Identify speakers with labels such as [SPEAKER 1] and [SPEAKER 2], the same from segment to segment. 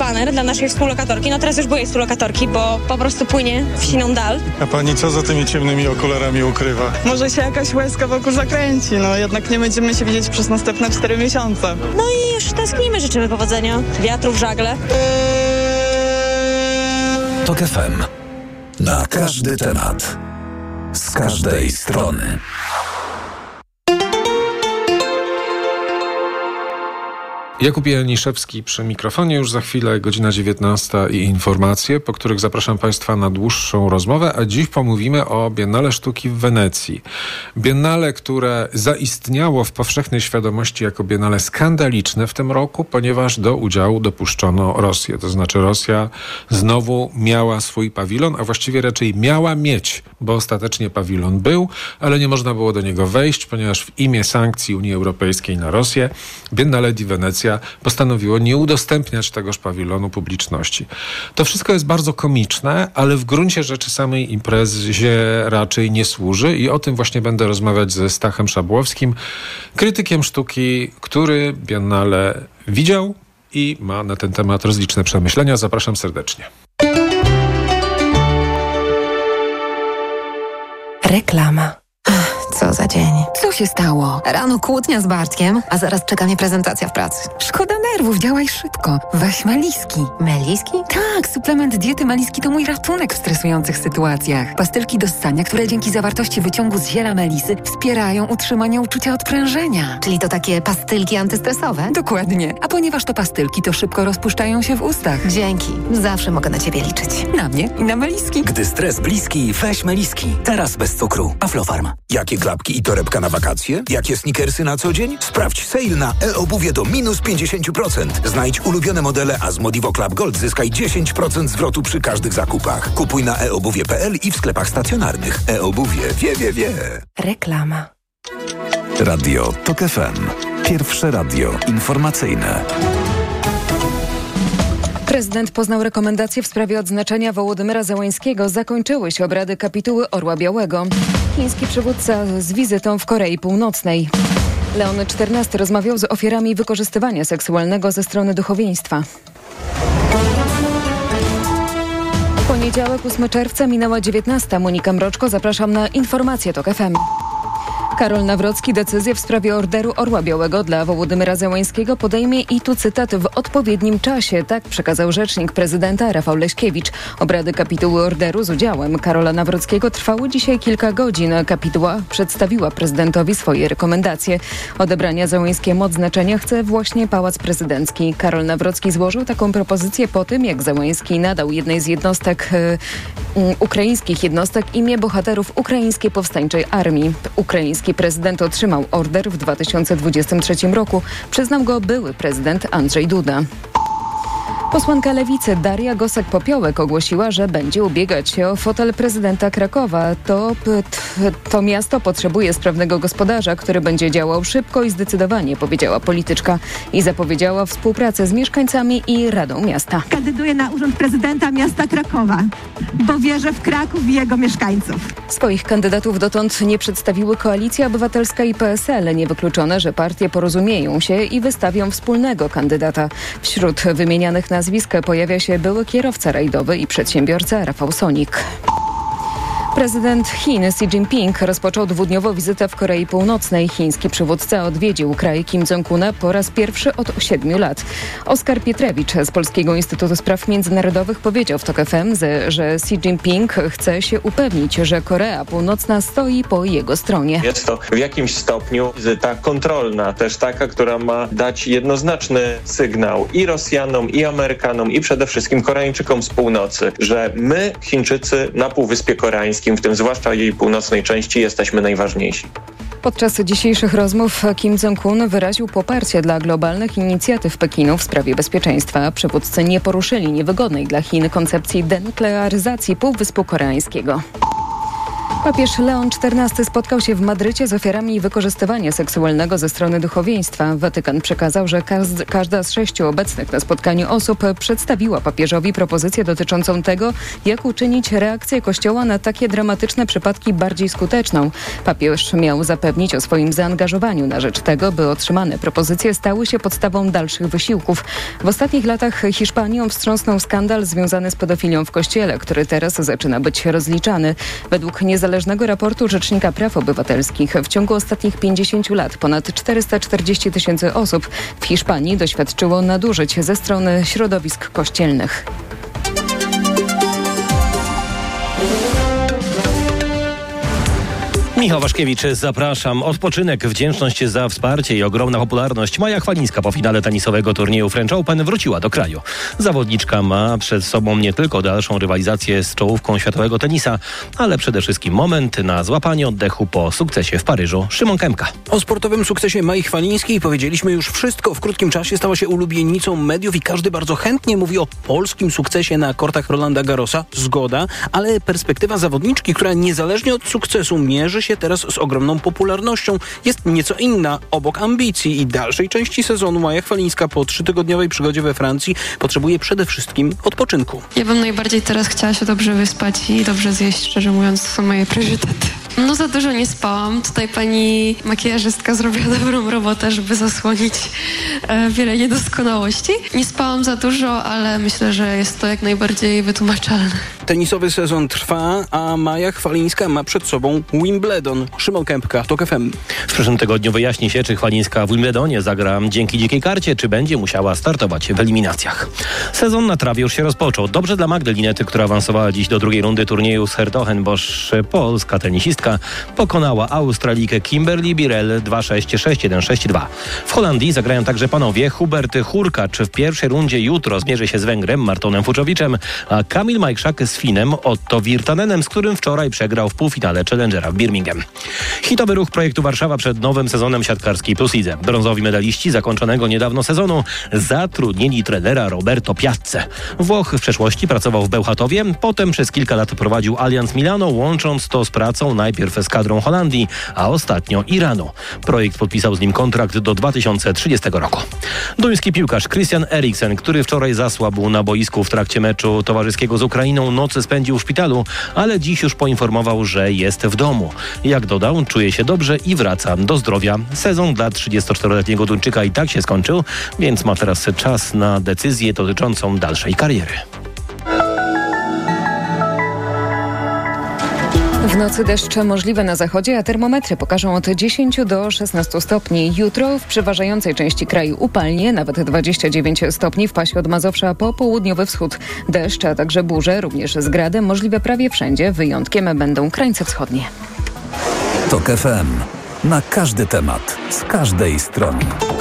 [SPEAKER 1] baner dla naszej współlokatorki, no teraz już byłej współlokatorki, bo po prostu płynie w siną dal.
[SPEAKER 2] A pani co za tymi ciemnymi okularami ukrywa?
[SPEAKER 3] Może się jakaś łezka wokół zakręci, no jednak nie będziemy się widzieć przez następne 4 miesiące.
[SPEAKER 1] No i już tęsknimy, życzymy powodzenia, wiatru w żagle.
[SPEAKER 4] TOK FM. Na każdy temat. Z każdej strony.
[SPEAKER 5] Jakub Janiszewski przy mikrofonie. Już za chwilę godzina 19 i informacje, po których zapraszam Państwa na dłuższą rozmowę, a dziś pomówimy o Biennale Sztuki w Wenecji. Biennale, które zaistniało w powszechnej świadomości jako Biennale skandaliczne w tym roku, ponieważ do udziału dopuszczono Rosję. To znaczy Rosja znowu miała swój pawilon, a właściwie raczej miała mieć, bo ostatecznie pawilon był, ale nie można było do niego wejść, ponieważ w imię sankcji Unii Europejskiej na Rosję Biennale di Wenecja postanowiło nie udostępniać tegoż pawilonu publiczności. To wszystko jest bardzo komiczne, ale w gruncie rzeczy samej imprezie raczej nie służy i o tym właśnie będę rozmawiać ze Stachem Szabłowskim, krytykiem sztuki, który Biennale widział i ma na ten temat rozliczne przemyślenia. Zapraszam serdecznie.
[SPEAKER 6] Reklama. Co za dzień.
[SPEAKER 7] Co się stało?
[SPEAKER 6] Rano kłótnia z Bartkiem, a zaraz czeka mnie prezentacja w pracy.
[SPEAKER 7] Szkoda nerwów, działaj szybko. Weź Meliski.
[SPEAKER 6] Meliski?
[SPEAKER 7] Tak, suplement diety Meliski to mój ratunek w stresujących sytuacjach. Pastylki do ssania, które dzięki zawartości wyciągu z ziela melisy wspierają utrzymanie uczucia odprężenia.
[SPEAKER 6] Czyli to takie pastylki antystresowe?
[SPEAKER 7] Dokładnie. A ponieważ to pastylki, to szybko rozpuszczają się w ustach.
[SPEAKER 6] Dzięki. Zawsze mogę na Ciebie liczyć.
[SPEAKER 7] Na mnie i na Meliski.
[SPEAKER 4] Gdy stres bliski, weź Meliski. Teraz bez cukru. Aflofarm.
[SPEAKER 8] Jakie klapki i torebka na wakacje? Jakie sneakersy na co dzień? Sprawdź sale na e-obuwie do minus 50%. Znajdź ulubione modele, a z Modivo Club Gold zyskaj 10% zwrotu przy każdych zakupach. Kupuj na eobuwie.pl i w sklepach stacjonarnych. E-obuwie. Wie.
[SPEAKER 6] Reklama.
[SPEAKER 4] Radio TOK FM. Pierwsze radio informacyjne.
[SPEAKER 7] Prezydent poznał rekomendacje w sprawie odznaczenia Wołodymyra Zełańskiego. Zakończyły się obrady kapituły Orła Białego. Chiński przywódca z wizytą w Korei Północnej. Leon XIV rozmawiał z ofiarami wykorzystywania seksualnego ze strony duchowieństwa. Poniedziałek, 8 czerwca, minęła 19. Monika Mroczko, zapraszam na informacje TOK FM. Karol Nawrocki decyzję w sprawie orderu Orła Białego dla Wołodymyra Zełańskiego podejmie i tu cytat w odpowiednim czasie. Tak przekazał rzecznik prezydenta Rafał Leśkiewicz. Obrady kapituły orderu z udziałem Karola Nawrockiego trwały dzisiaj kilka godzin. Kapituła przedstawiła prezydentowi swoje rekomendacje. Odebrania Zełańskiemu odznaczenia chce właśnie Pałac Prezydencki. Karol Nawrocki złożył taką propozycję po tym, jak Zełański nadał jednej z jednostek ukraińskich jednostek imię bohaterów Ukraińskiej Powstańczej Armii. Ukraiński prezydent otrzymał order w 2023 roku. Przyznał go były prezydent Andrzej Duda. Posłanka Lewicy Daria Gosek-Popiołek ogłosiła, że będzie ubiegać się o fotel prezydenta Krakowa. To miasto potrzebuje sprawnego gospodarza, który będzie działał szybko i zdecydowanie, powiedziała polityczka i zapowiedziała współpracę z mieszkańcami i Radą Miasta.
[SPEAKER 9] Kandyduję na urząd prezydenta miasta Krakowa, bo wierzę w Kraków i jego mieszkańców.
[SPEAKER 7] Swoich kandydatów dotąd nie przedstawiły Koalicja Obywatelska i PSL. Niewykluczone, że partie porozumieją się i wystawią wspólnego kandydata. Wśród wymienianych nazwisk pojawia się były kierowca rajdowy i przedsiębiorca Rafał Sonik. Prezydent Chin Xi Jinping rozpoczął 2-dniową wizytę w Korei Północnej. Chiński przywódca odwiedził kraj Kim Jong-una po raz pierwszy od 7 lat. Oskar Pietrewicz z Polskiego Instytutu Spraw Międzynarodowych powiedział w TOK FM, że Xi Jinping chce się upewnić, że Korea Północna stoi po jego stronie.
[SPEAKER 10] Jest to w jakimś stopniu wizyta kontrolna, też taka, która ma dać jednoznaczny sygnał i Rosjanom, i Amerykanom, i przede wszystkim Koreańczykom z północy, że my, Chińczycy, na Półwyspie Koreańskim, w tym zwłaszcza jej północnej części, jesteśmy najważniejsi.
[SPEAKER 7] Podczas dzisiejszych rozmów Kim Jong-un wyraził poparcie dla globalnych inicjatyw Pekinu w sprawie bezpieczeństwa. Przywódcy nie poruszyli niewygodnej dla Chin koncepcji denuklearyzacji Półwyspu Koreańskiego. Papież Leon XIV spotkał się w Madrycie z ofiarami wykorzystywania seksualnego ze strony duchowieństwa. Watykan przekazał, że każda z 6 obecnych na spotkaniu osób przedstawiła papieżowi propozycję dotyczącą tego, jak uczynić reakcję Kościoła na takie dramatyczne przypadki bardziej skuteczną. Papież miał zapewnić o swoim zaangażowaniu na rzecz tego, by otrzymane propozycje stały się podstawą dalszych wysiłków. W ostatnich latach Hiszpanią wstrząsnął skandal związany z pedofilią w Kościele, który teraz zaczyna być rozliczany. Według niezależnego raportu Rzecznika Praw Obywatelskich w ciągu ostatnich 50 lat ponad 440 000 osób w Hiszpanii doświadczyło nadużyć ze strony środowisk kościelnych.
[SPEAKER 11] Michał Waszkiewicz, zapraszam. Odpoczynek, wdzięczność za wsparcie i ogromna popularność. Maja Chwalińska po finale tenisowego turnieju French Open wróciła do kraju. Zawodniczka ma przed sobą nie tylko dalszą rywalizację z czołówką światowego tenisa, ale przede wszystkim moment na złapanie oddechu po sukcesie w Paryżu. Szymon Kępka.
[SPEAKER 12] O sportowym sukcesie Mai Chwalińskiej powiedzieliśmy już wszystko. W krótkim czasie stała się ulubienicą mediów i każdy bardzo chętnie mówi o polskim sukcesie na kortach Rolanda Garrosa. Zgoda, ale perspektywa zawodniczki, która niezależnie od sukcesu mierzy się teraz z ogromną popularnością, jest nieco inna. Obok ambicji i dalszej części sezonu Maja Chwalińska po 3-tygodniowej przygodzie we Francji potrzebuje przede wszystkim odpoczynku.
[SPEAKER 13] Ja bym najbardziej teraz chciała się dobrze wyspać i dobrze zjeść, szczerze mówiąc, to są moje priorytety. No za dużo nie spałam. Tutaj pani makijażystka zrobiła dobrą robotę, żeby zasłonić wiele niedoskonałości. Nie spałam za dużo, ale myślę, że jest to jak najbardziej wytłumaczalne.
[SPEAKER 12] Tenisowy sezon trwa, a Maja Chwalińska ma przed sobą Wimbledon. Szymon Kępka, TOK FM.
[SPEAKER 11] W przyszłym tygodniu wyjaśni się, czy Chwalińska w Wimbledonie zagra dzięki dzikiej karcie, czy będzie musiała startować w eliminacjach. Sezon na trawie już się rozpoczął. Dobrze dla Magdy Linety, która awansowała dziś do drugiej rundy turnieju z Hertogenbosch. Polska tenisistka pokonała Australijkę Kimberly Birrell 2-6, 6-1, 6-2. W Holandii zagrają także panowie. Hubert Hurkacz w pierwszej rundzie jutro zmierzy się z Węgrem Martonem Fuczowiczem, a Kamil Majchrzak z Finem Otto Virtanenem, z którym wczoraj przegrał w półfinale Challengera w Birmingham. Hitowy ruch projektu Warszawa przed nowym sezonem siatkarskiej Plus Lidze. Brązowi medaliści zakończonego niedawno sezonu zatrudnili trenera Roberto Piazze. Włoch w przeszłości pracował w Bełchatowie, potem przez kilka lat prowadził Allianz Milano, łącząc to z pracą najpierw z kadrą Holandii, a ostatnio Iranu. Projekt podpisał z nim kontrakt do 2030 roku. Duński piłkarz Christian Eriksen, który wczoraj zasłabł na boisku w trakcie meczu towarzyskiego z Ukrainą, noc spędził w szpitalu, ale dziś już poinformował, że jest w domu. Jak dodał, czuje się dobrze i wraca do zdrowia. Sezon dla 34-letniego Duńczyka i tak się skończył, więc ma teraz czas na decyzję dotyczącą dalszej kariery.
[SPEAKER 7] W nocy deszcze możliwe na zachodzie, a termometry pokażą od 10 do 16 stopni. Jutro w przeważającej części kraju upalnie, nawet 29 stopni w pasie od Mazowsza po południowy wschód. Deszcz, a także burze, również z gradem, możliwe prawie wszędzie. Wyjątkiem będą krańce wschodnie.
[SPEAKER 4] TOK FM. Na każdy temat, z każdej strony.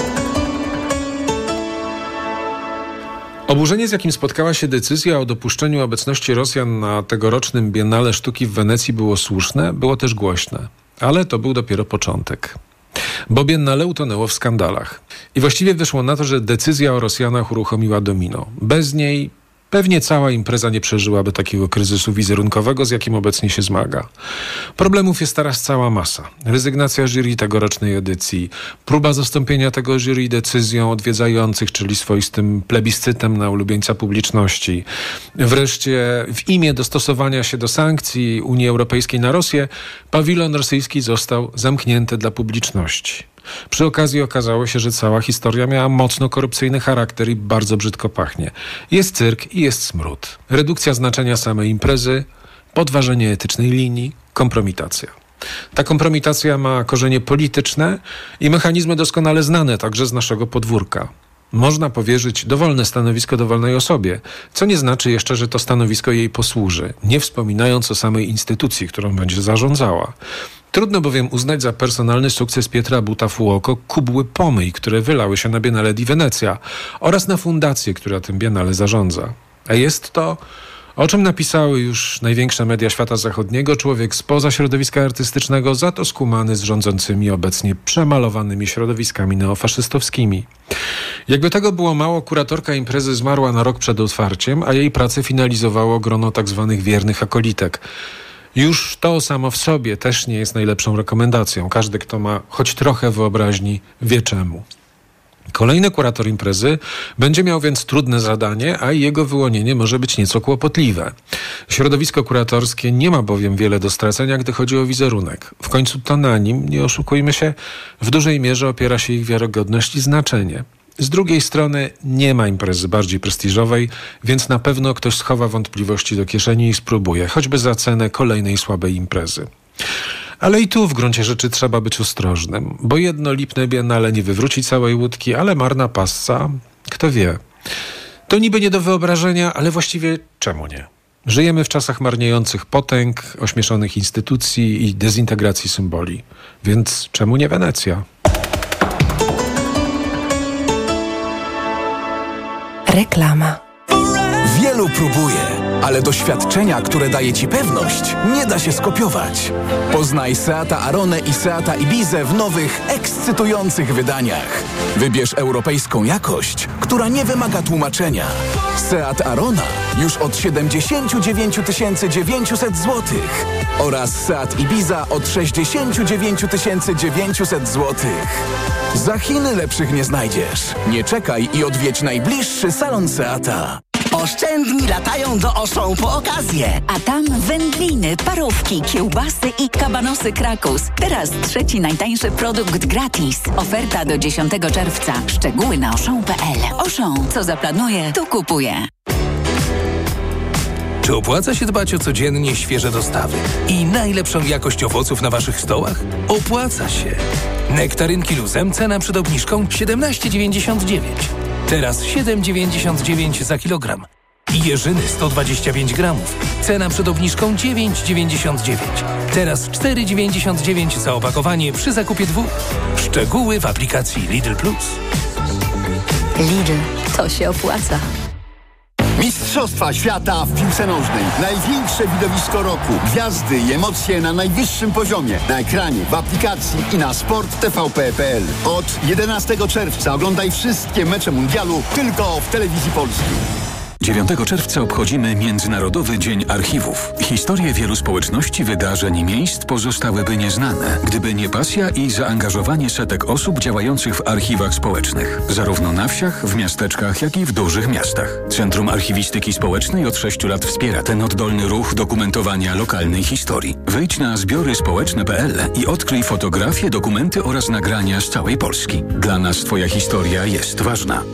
[SPEAKER 5] Oburzenie, z jakim spotkała się decyzja o dopuszczeniu obecności Rosjan na tegorocznym Biennale Sztuki w Wenecji, było słuszne, było też głośne. Ale to był dopiero początek. Bo Biennale utonęło w skandalach. I właściwie wyszło na to, że decyzja o Rosjanach uruchomiła domino. Bez niej pewnie cała impreza nie przeżyłaby takiego kryzysu wizerunkowego, z jakim obecnie się zmaga. Problemów jest teraz cała masa. Rezygnacja jury tegorocznej edycji, próba zastąpienia tego jury decyzją odwiedzających, czyli swoistym plebiscytem na ulubieńca publiczności. Wreszcie w imię dostosowania się do sankcji Unii Europejskiej na Rosję, pawilon rosyjski został zamknięty dla publiczności. Przy okazji okazało się, że cała historia miała mocno korupcyjny charakter i bardzo brzydko pachnie. Jest cyrk i jest smród. Redukcja znaczenia samej imprezy, podważenie etycznej linii, kompromitacja. Ta kompromitacja ma korzenie polityczne i mechanizmy doskonale znane także z naszego podwórka. Można powierzyć dowolne stanowisko dowolnej osobie, co nie znaczy jeszcze, że to stanowisko jej posłuży, nie wspominając o samej instytucji, którą będzie zarządzała. Trudno bowiem uznać za personalny sukces Pietra Buta-Fuoco kubły pomyj, które wylały się na Biennale di Venezia oraz na fundację, która tym Biennale zarządza. A jest to, o czym napisały już największe media świata zachodniego, człowiek spoza środowiska artystycznego, za to skumany z rządzącymi obecnie przemalowanymi środowiskami neofaszystowskimi. Jakby tego było mało, kuratorka imprezy zmarła na rok przed otwarciem, a jej pracę finalizowało grono tak zwanych wiernych akolitek. Już to samo w sobie też nie jest najlepszą rekomendacją. Każdy, kto ma choć trochę wyobraźni, wie czemu. Kolejny kurator imprezy będzie miał więc trudne zadanie, a jego wyłonienie może być nieco kłopotliwe. Środowisko kuratorskie nie ma bowiem wiele do stracenia, gdy chodzi o wizerunek. W końcu to na nim, nie oszukujmy się, w dużej mierze opiera się ich wiarygodność i znaczenie. Z drugiej strony nie ma imprezy bardziej prestiżowej, więc na pewno ktoś schowa wątpliwości do kieszeni i spróbuje, choćby za cenę kolejnej słabej imprezy. Ale i tu w gruncie rzeczy trzeba być ostrożnym, bo jedno lipne biennale nie wywróci całej łódki, ale marna passa, kto wie. To niby nie do wyobrażenia, ale właściwie czemu nie? Żyjemy w czasach marniejących potęg, ośmieszonych instytucji i dezintegracji symboli. Więc czemu nie Wenecja?
[SPEAKER 14] Reklama.
[SPEAKER 8] Wielu próbuje, ale doświadczenia, które daje Ci pewność, nie da się skopiować. Poznaj Seata Aronę i Seata Ibizę w nowych, ekscytujących wydaniach. Wybierz europejską jakość, która nie wymaga tłumaczenia. Seat Arona już od 79 900 zł oraz Seat Ibiza od 69 900 zł. Za Chiny lepszych nie znajdziesz. Nie czekaj i odwiedź najbliższy salon Seata.
[SPEAKER 15] Oszczędni latają do Auchan po okazję. A tam wędliny, parówki, kiełbasy i kabanosy Krakus. Teraz trzeci najtańszy produkt gratis. Oferta do 10 czerwca. Szczegóły na auchan.pl. Auchan, co zaplanuje, to kupuje.
[SPEAKER 16] Czy opłaca się dbać o codziennie świeże dostawy i najlepszą jakość owoców na Waszych stołach? Opłaca się. Nektarynki Luzem, cena przed obniżką 17,99. Teraz 7,99 za kilogram. I jeżyny 125 gramów. Cena przed obniżką 9,99. Teraz 4,99 za opakowanie przy zakupie 2. Szczegóły w aplikacji Lidl Plus.
[SPEAKER 15] Lidl, to się opłaca.
[SPEAKER 17] Mistrzostwa świata w piłce nożnej. Największe widowisko roku. Gwiazdy i emocje na najwyższym poziomie. Na ekranie, w aplikacji i na sporttvp.pl. Od 11 czerwca oglądaj wszystkie mecze mundialu tylko w Telewizji Polskiej.
[SPEAKER 18] 9 czerwca obchodzimy Międzynarodowy Dzień Archiwów. Historie wielu społeczności, wydarzeń i miejsc pozostałyby nieznane, gdyby nie pasja i zaangażowanie setek osób działających w archiwach społecznych. Zarówno na wsiach, w miasteczkach, jak i w dużych miastach. Centrum Archiwistyki Społecznej od 6 lat wspiera ten oddolny ruch dokumentowania lokalnej historii. Wejdź na zbioryspołeczne.pl i odkryj fotografie, dokumenty oraz nagrania z całej Polski. Dla nas Twoja historia jest ważna.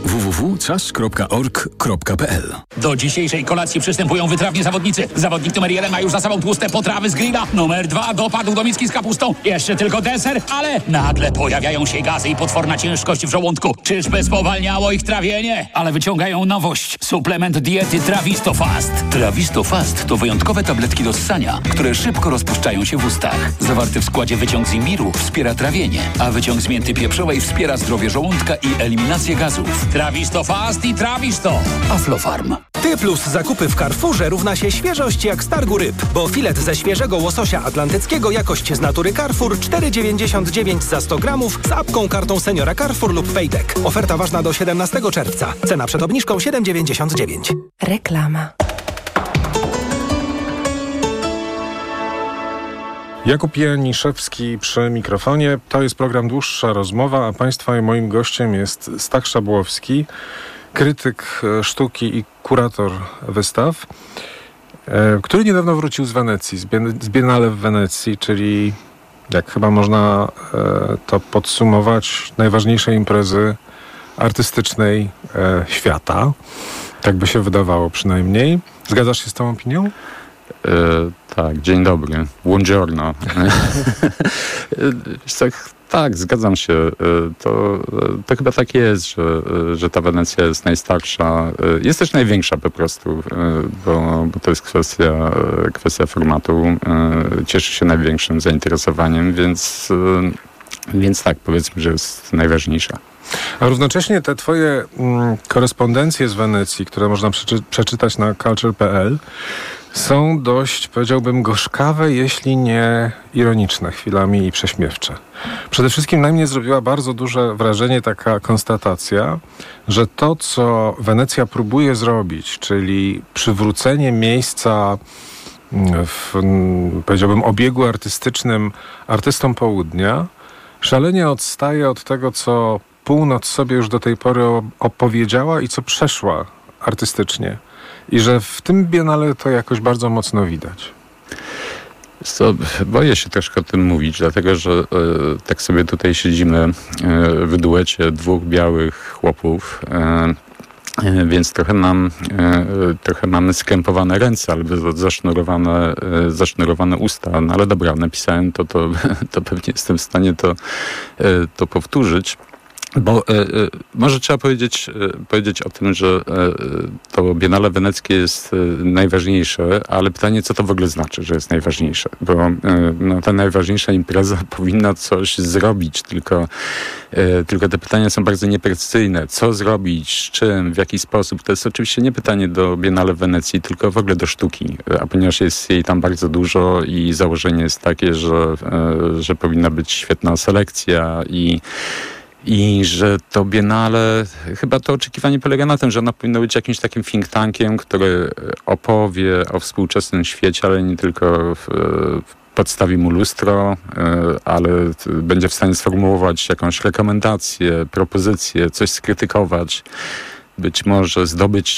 [SPEAKER 18] www.cas.org.pl.
[SPEAKER 19] Do dzisiejszej kolacji przystępują wytrawni zawodnicy. Zawodnik numer 1 ma już za sobą tłuste potrawy z grilla. Numer 2 dopadł do miski z kapustą. Jeszcze tylko deser, ale nagle pojawiają się gazy i potworna ciężkość w żołądku. Czyżby spowalniało ich trawienie? Ale wyciągają nowość. Suplement diety Trawisto Fast. Trawisto Fast to wyjątkowe tabletki do ssania, które szybko rozpuszczają się w ustach. Zawarty w składzie wyciąg z imbiru wspiera trawienie, a wyciąg z mięty pieprzowej wspiera zdrowie żołądka i eliminację gazów. Trawisto Fast i Trawisto. Aflofarm.
[SPEAKER 20] Ty plus zakupy w Carrefourze równa się świeżość jak z targu ryb, bo filet ze świeżego łososia atlantyckiego jakość z natury Carrefour 4,99 za 100 gramów z apką, kartą seniora Carrefour lub Payback. Oferta ważna do 17 czerwca. Cena przed obniżką 7,99.
[SPEAKER 14] Reklama.
[SPEAKER 5] Jakub Janiszewski przy mikrofonie. To jest program Dłuższa Rozmowa, a Państwa i moim gościem jest Stach Szabłowski, krytyk sztuki i kurator wystaw, który niedawno wrócił z Wenecji, z Biennale w Wenecji, czyli jak chyba można to podsumować, najważniejszej imprezy artystycznej świata. Tak by się wydawało przynajmniej. Zgadzasz się z tą opinią?
[SPEAKER 21] Tak, dzień dobry. Buongiorno. Tak, zgadzam się. To chyba tak jest, że ta Wenecja jest najstarsza. Jest też największa po prostu, bo to jest kwestia formatu. Cieszy się największym zainteresowaniem, więc tak, powiedzmy, że jest najważniejsza.
[SPEAKER 5] A równocześnie te twoje korespondencje z Wenecji, które można przeczytać na culture.pl, są dość, powiedziałbym, gorzkawe, jeśli nie ironiczne chwilami i prześmiewcze. Przede wszystkim na mnie zrobiła bardzo duże wrażenie taka konstatacja, że to, co Wenecja próbuje zrobić, czyli przywrócenie miejsca powiedziałbym, obiegu artystycznym artystom południa szalenie odstaje od tego, co północ sobie już do tej pory opowiedziała i co przeszła artystycznie. I że w tym biennale to jakoś bardzo mocno widać.
[SPEAKER 21] Boję się troszkę o tym mówić, dlatego że tak sobie tutaj siedzimy w duecie dwóch białych chłopów, więc trochę mamy skrępowane ręce albo zasznurowane usta. No ale dobra, napisałem to pewnie jestem w stanie to powtórzyć. Bo może trzeba powiedzieć o tym, że to Biennale Weneckie jest najważniejsze, ale pytanie, co to w ogóle znaczy, że jest najważniejsze? Bo ta najważniejsza impreza powinna coś zrobić, tylko te pytania są bardzo nieprecyzyjne. Co zrobić, z czym, w jaki sposób? To jest oczywiście nie pytanie do Biennale w Wenecji, tylko w ogóle do sztuki, a ponieważ jest jej tam bardzo dużo i założenie jest takie, że powinna być świetna selekcja i że to Biennale, chyba to oczekiwanie polega na tym, że ono powinno być jakimś takim think tankiem, który opowie o współczesnym świecie, ale nie tylko podstawi mu lustro, ale będzie w stanie sformułować jakąś rekomendację, propozycję, coś skrytykować, być może zdobyć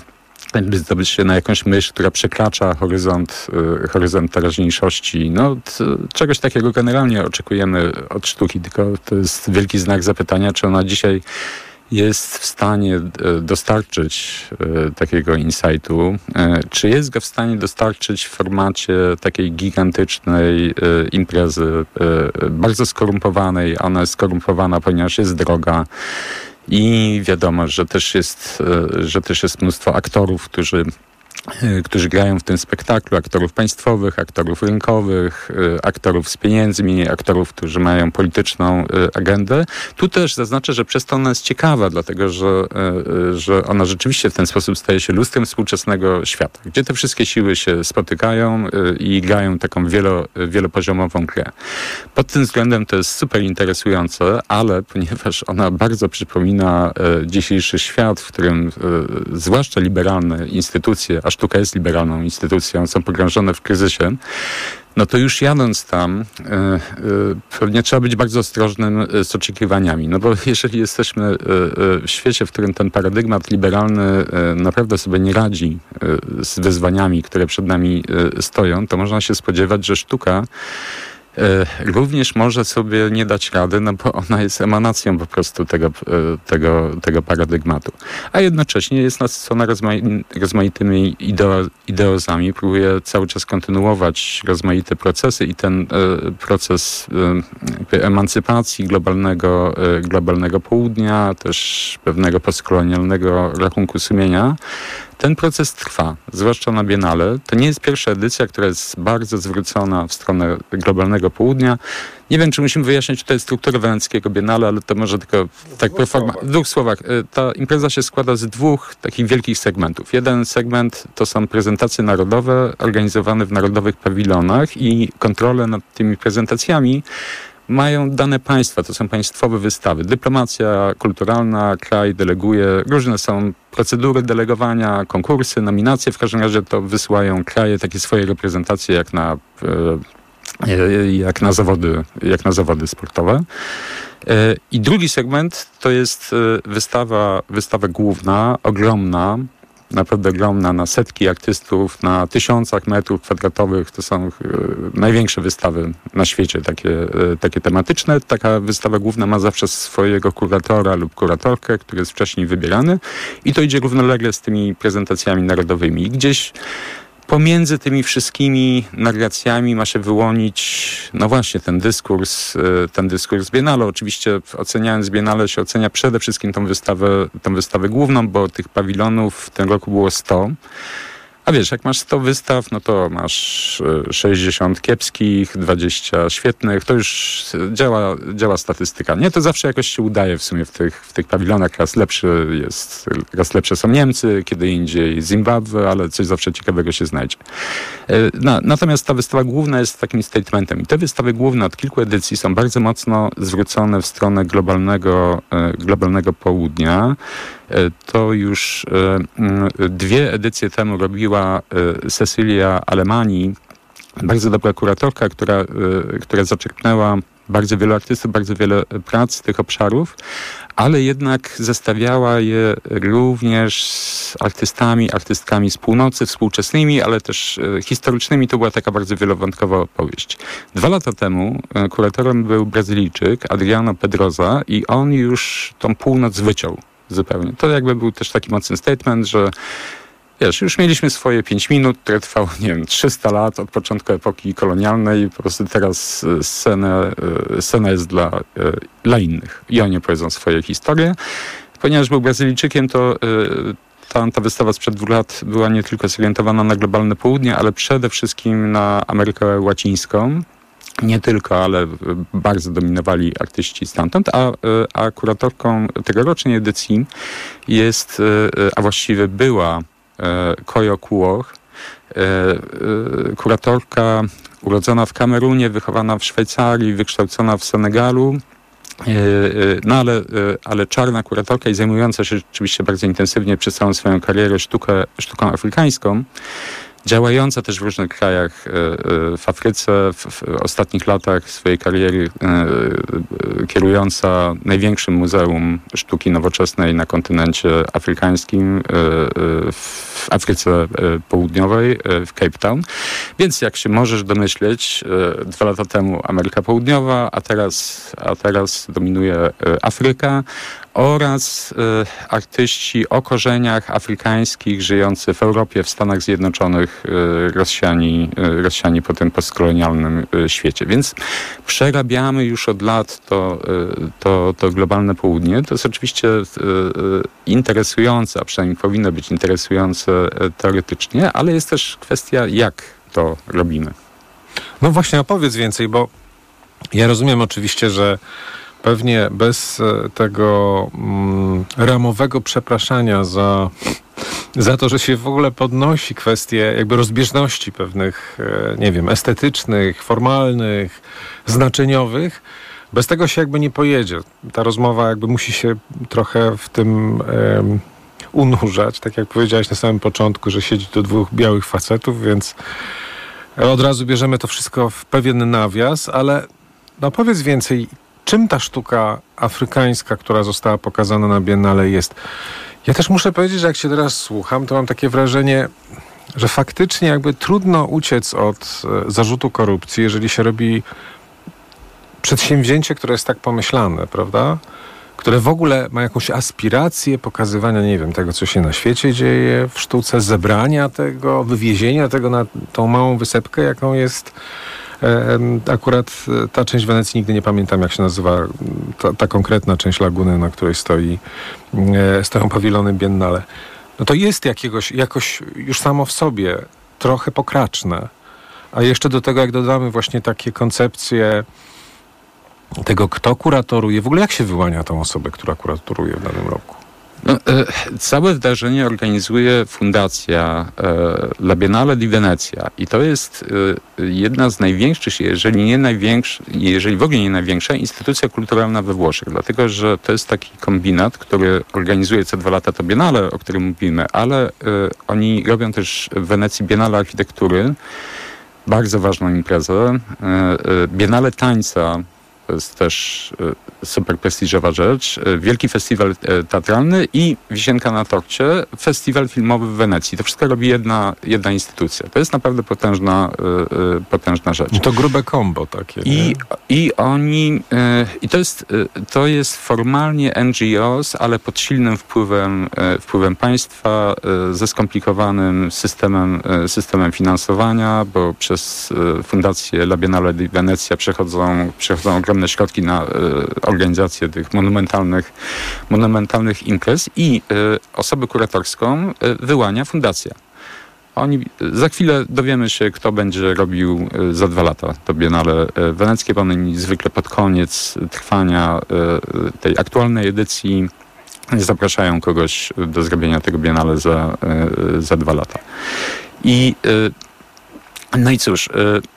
[SPEAKER 21] się na jakąś myśl, która przekracza horyzont teraźniejszości. No, czegoś takiego generalnie oczekujemy od sztuki, tylko to jest wielki znak zapytania, czy ona dzisiaj jest w stanie dostarczyć takiego insightu, czy jest go w stanie dostarczyć w formacie takiej gigantycznej imprezy, bardzo skorumpowanej. Ona jest skorumpowana, ponieważ jest droga. I wiadomo, że też jest mnóstwo aktorów, którzy grają w tym spektaklu, aktorów państwowych, aktorów rynkowych, aktorów z pieniędzmi, aktorów, którzy mają polityczną agendę. Tu też zaznaczę, że przez to ona jest ciekawa, dlatego że ona rzeczywiście w ten sposób staje się lustrem współczesnego świata, gdzie te wszystkie siły się spotykają i grają taką wielopoziomową grę. Pod tym względem to jest super interesujące, ale ponieważ ona bardzo przypomina dzisiejszy świat, w którym zwłaszcza liberalne instytucje, a sztuka jest liberalną instytucją, są pogrążone w kryzysie, no to już jadąc tam, pewnie trzeba być bardzo ostrożnym z oczekiwaniami. No bo jeżeli jesteśmy w świecie, w którym ten paradygmat liberalny naprawdę sobie nie radzi z wyzwaniami, które przed nami stoją, to można się spodziewać, że sztuka również może sobie nie dać rady, no bo ona jest emanacją po prostu tego paradygmatu. A jednocześnie jest nasycona rozmaitymi ideozami, próbuje cały czas kontynuować rozmaite procesy i ten proces emancypacji globalnego południa, też pewnego postkolonialnego rachunku sumienia, ten proces trwa, zwłaszcza na Biennale. To nie jest pierwsza edycja, która jest bardzo zwrócona w stronę globalnego południa. Nie wiem, czy musimy wyjaśnić tutaj strukturę weneckiego Biennale, ale to może tylko tak pro forma. W dwóch słowach. Ta impreza się składa z dwóch takich wielkich segmentów. Jeden segment to są prezentacje narodowe organizowane w narodowych pawilonach i kontrolę nad tymi prezentacjami mają dane państwa, to są państwowe wystawy. Dyplomacja kulturalna, kraj deleguje, różne są procedury delegowania, konkursy, nominacje, w każdym razie to wysyłają kraje takie swoje reprezentacje jak na zawody sportowe. I drugi segment to jest wystawa główna, ogromna, naprawdę ogromna, na setki artystów, na 1000 metrów kwadratowych. To są największe wystawy na świecie, takie tematyczne. Taka wystawa główna ma zawsze swojego kuratora lub kuratorkę, który jest wcześniej wybierany i to idzie równolegle z tymi prezentacjami narodowymi. I gdzieś pomiędzy tymi wszystkimi narracjami ma się wyłonić, no właśnie, ten dyskurs Biennale. Oczywiście oceniając Biennale się ocenia przede wszystkim tą wystawę główną, bo tych pawilonów w tym roku było 100. A wiesz, jak masz 100 wystaw, no to masz 60 kiepskich, 20 świetnych, to już działa statystyka. Nie, to zawsze jakoś się udaje w sumie w tych pawilonach. Raz lepsze są Niemcy, kiedy indziej Zimbabwe, ale coś zawsze ciekawego się znajdzie. Natomiast ta wystawa główna jest takim statementem. I te wystawy główne od kilku edycji są bardzo mocno zwrócone w stronę globalnego południa. To już 2 edycje temu robiła Cecilia Alemani, bardzo dobra kuratorka, która zaczerpnęła bardzo wielu artystów, bardzo wiele prac z tych obszarów, ale jednak zestawiała je również z artystkami z północy, współczesnymi, ale też historycznymi. To była taka bardzo wielowątkowa opowieść. 2 lata temu kuratorem był Brazylijczyk Adriano Pedrosa i on już tą północ wyciął zupełnie. To jakby był też taki mocny statement, że już mieliśmy swoje 5 minut, które trwało, 300 lat od początku epoki kolonialnej. Po prostu teraz scena jest dla innych. I oni opowiedzą swoje historie. Ponieważ był Brazylijczykiem, to ta wystawa sprzed 2 lat była nie tylko zorientowana na globalne południe, ale przede wszystkim na Amerykę Łacińską. Nie tylko, ale bardzo dominowali artyści stamtąd, a kuratorką tegorocznej edycji jest, a właściwie była Koyo Kuoch, kuratorka urodzona w Kamerunie, wychowana w Szwajcarii, wykształcona w Senegalu, ale czarna kuratorka i zajmująca się rzeczywiście bardzo intensywnie przez całą swoją karierę sztuką afrykańską, działająca też w różnych krajach w Afryce, w ostatnich latach swojej kariery kierująca największym muzeum sztuki nowoczesnej na kontynencie afrykańskim, w Afryce Południowej, w Cape Town. Więc jak się możesz domyśleć, 2 lata temu Ameryka Południowa, a teraz dominuje Afryka oraz artyści o korzeniach afrykańskich żyjący w Europie, w Stanach Zjednoczonych, rozsiani po tym postkolonialnym świecie. Więc przerabiamy już od lat to globalne południe. To jest oczywiście interesujące, a przynajmniej powinno być interesujące teoretycznie, ale jest też kwestia, jak to robimy.
[SPEAKER 5] No właśnie, opowiedz więcej, bo ja rozumiem oczywiście, że pewnie bez tego ramowego przepraszania za to, że się w ogóle podnosi kwestie jakby rozbieżności pewnych, estetycznych, formalnych, znaczeniowych, bez tego się jakby nie pojedzie. Ta rozmowa jakby musi się trochę w tym unurzać. Tak jak powiedziałeś na samym początku, że siedzi tu 2 białych facetów, więc od razu bierzemy to wszystko w pewien nawias, ale powiedz więcej, czym ta sztuka afrykańska, która została pokazana na Biennale jest? Ja też muszę powiedzieć, że jak się teraz słucham, to mam takie wrażenie, że faktycznie jakby trudno uciec od zarzutu korupcji, jeżeli się robi przedsięwzięcie, które jest tak pomyślane, prawda? Które w ogóle ma jakąś aspirację pokazywania, tego, co się na świecie dzieje, w sztuce, zebrania tego, wywiezienia tego na tą małą wysepkę, jaką jest akurat ta część Wenecji, nigdy nie pamiętam, jak się nazywa ta konkretna część laguny, na której stoją pawilony Biennale. No to jest jakoś już samo w sobie trochę pokraczne. A jeszcze do tego, jak dodamy właśnie takie koncepcje tego, kto kuratoruje, w ogóle jak się wyłania tą osobę, która kuratoruje w danym roku?
[SPEAKER 21] Całe wydarzenie organizuje Fundacja La Biennale di Venezia i to jest jedna z największych, jeżeli w ogóle nie największa instytucja kulturalna we Włoszech, dlatego że to jest taki kombinat, który organizuje co 2 lata to Biennale, o którym mówimy, ale oni robią też w Wenecji Biennale Architektury, bardzo ważną imprezę, Biennale Tańca. To jest też super prestiżowa rzecz. Wielki festiwal teatralny i wisienka na torcie, festiwal filmowy w Wenecji. To wszystko robi jedna instytucja. To jest naprawdę potężna rzecz.
[SPEAKER 5] To grube kombo takie.
[SPEAKER 21] I to jest formalnie NGOs, ale pod silnym wpływem państwa, ze skomplikowanym systemem finansowania, bo przez Fundację La Biennale di Venezia przechodzą ogromne środki na organizację tych monumentalnych imprez i osobę kuratorską wyłania fundacja. Za chwilę dowiemy się, kto będzie robił za 2 lata to Biennale weneckie, bo oni zwykle pod koniec trwania tej aktualnej edycji zapraszają kogoś do zrobienia tego Biennale za 2 lata. No i cóż,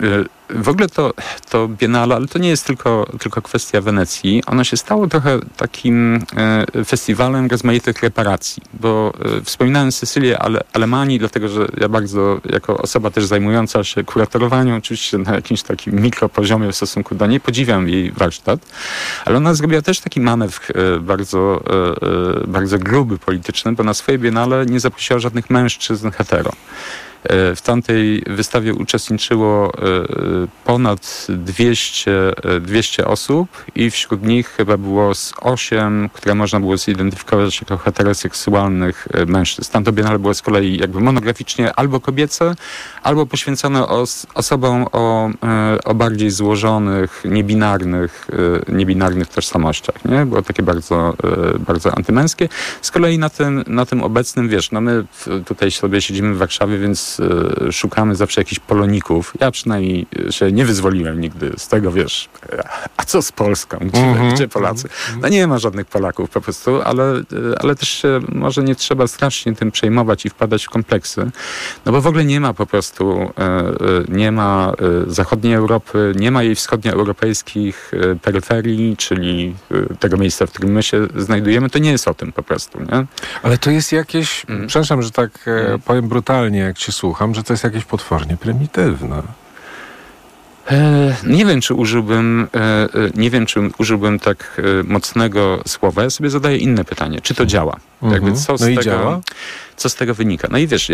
[SPEAKER 21] w ogóle to Biennale, ale to nie jest tylko kwestia Wenecji. Ono się stało trochę takim festiwalem rozmaitych reparacji, bo wspominałem Sycylię Alemanii, dlatego że ja bardzo, jako osoba też zajmująca się kuratorowaniem, oczywiście na jakimś takim mikropoziomie w stosunku do niej, podziwiam jej warsztat, ale ona zrobiła też taki manewr bardzo, bardzo gruby polityczny, bo na swoje Biennale nie zaprosiła żadnych mężczyzn hetero. W tamtej wystawie uczestniczyło ponad 200 osób i wśród nich chyba było z 8, które można było zidentyfikować jako heteroseksualnych mężczyzn. Tamto Biennale było z kolei jakby monograficznie albo kobiece, albo poświęcone osobom o bardziej złożonych, niebinarnych tożsamościach. Nie? Było takie bardzo, bardzo antymęskie. Z kolei na tym obecnym, wiesz, no my tutaj sobie siedzimy w Warszawie, więc szukamy zawsze jakichś poloników. Ja przynajmniej się nie wyzwoliłem nigdy z tego, wiesz, a co z Polską? Gdzie Polacy? No nie ma żadnych Polaków po prostu, ale też się może nie trzeba strasznie tym przejmować i wpadać w kompleksy, no bo w ogóle nie ma po prostu, nie ma zachodniej Europy, nie ma jej wschodnioeuropejskich peryferii, czyli tego miejsca, w którym my się znajdujemy, to nie jest o tym po prostu, nie?
[SPEAKER 5] Ale to jest jakieś, przepraszam, że tak powiem brutalnie, jak cię słucham, że to jest jakieś potwornie prymitywne.
[SPEAKER 21] Nie wiem, czy użyłbym tak mocnego słowa. Ja sobie zadaję inne pytanie. Czy to działa? Jakby co z tego wynika? No i wiesz,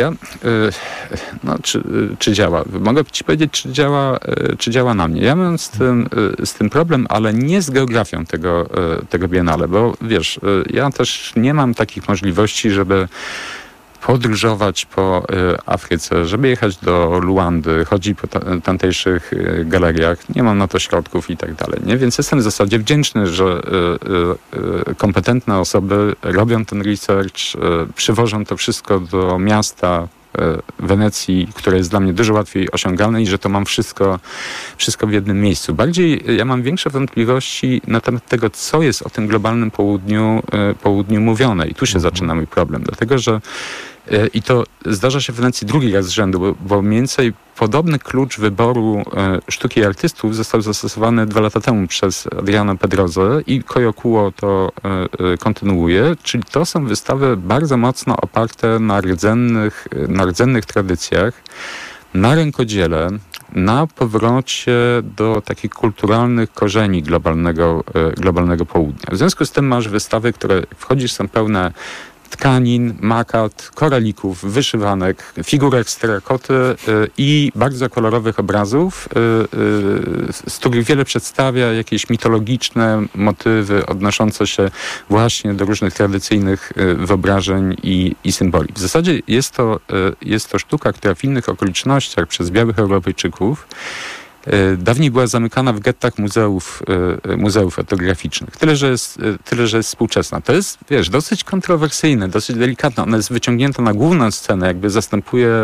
[SPEAKER 21] czy działa? Mogę ci powiedzieć, czy działa na mnie. Ja mam z tym problem, ale nie z geografią tego Biennale, bo wiesz, ja też nie mam takich możliwości, żeby podróżować po Afryce, żeby jechać do Luandy, chodzić po tamtejszych galeriach. Nie mam na to środków i tak dalej. Nie? Więc jestem w zasadzie wdzięczny, że kompetentne osoby robią ten research, przywożą to wszystko do miasta Wenecji, które jest dla mnie dużo łatwiej osiągalne i że to mam wszystko w jednym miejscu. Bardziej ja mam większe wątpliwości na temat tego, co jest o tym globalnym południu mówione. I tu się zaczyna mój problem, dlatego że i to zdarza się w Wenecji drugi raz z rzędu, bo mniej więcej podobny klucz wyboru sztuki i artystów został zastosowany 2 lata temu przez Adriano Pedrozę i Kojo Kuo to kontynuuje, czyli to są wystawy bardzo mocno oparte na rdzennych tradycjach, na rękodziele, na powrocie do takich kulturalnych korzeni globalnego południa. W związku z tym masz wystawy, które wchodzisz, są pełne tkanin, makat, koralików, wyszywanek, figurek z terakoty i bardzo kolorowych obrazów, z których wiele przedstawia jakieś mitologiczne motywy odnoszące się właśnie do różnych tradycyjnych wyobrażeń i symboli. W zasadzie jest to sztuka, która w innych okolicznościach przez białych Europejczyków dawniej była zamykana w gettach muzeów etnograficznych. Tyle, że jest współczesna. To jest, wiesz, dosyć kontrowersyjne, dosyć delikatne. Ona jest wyciągnięta na główną scenę, jakby zastępuje,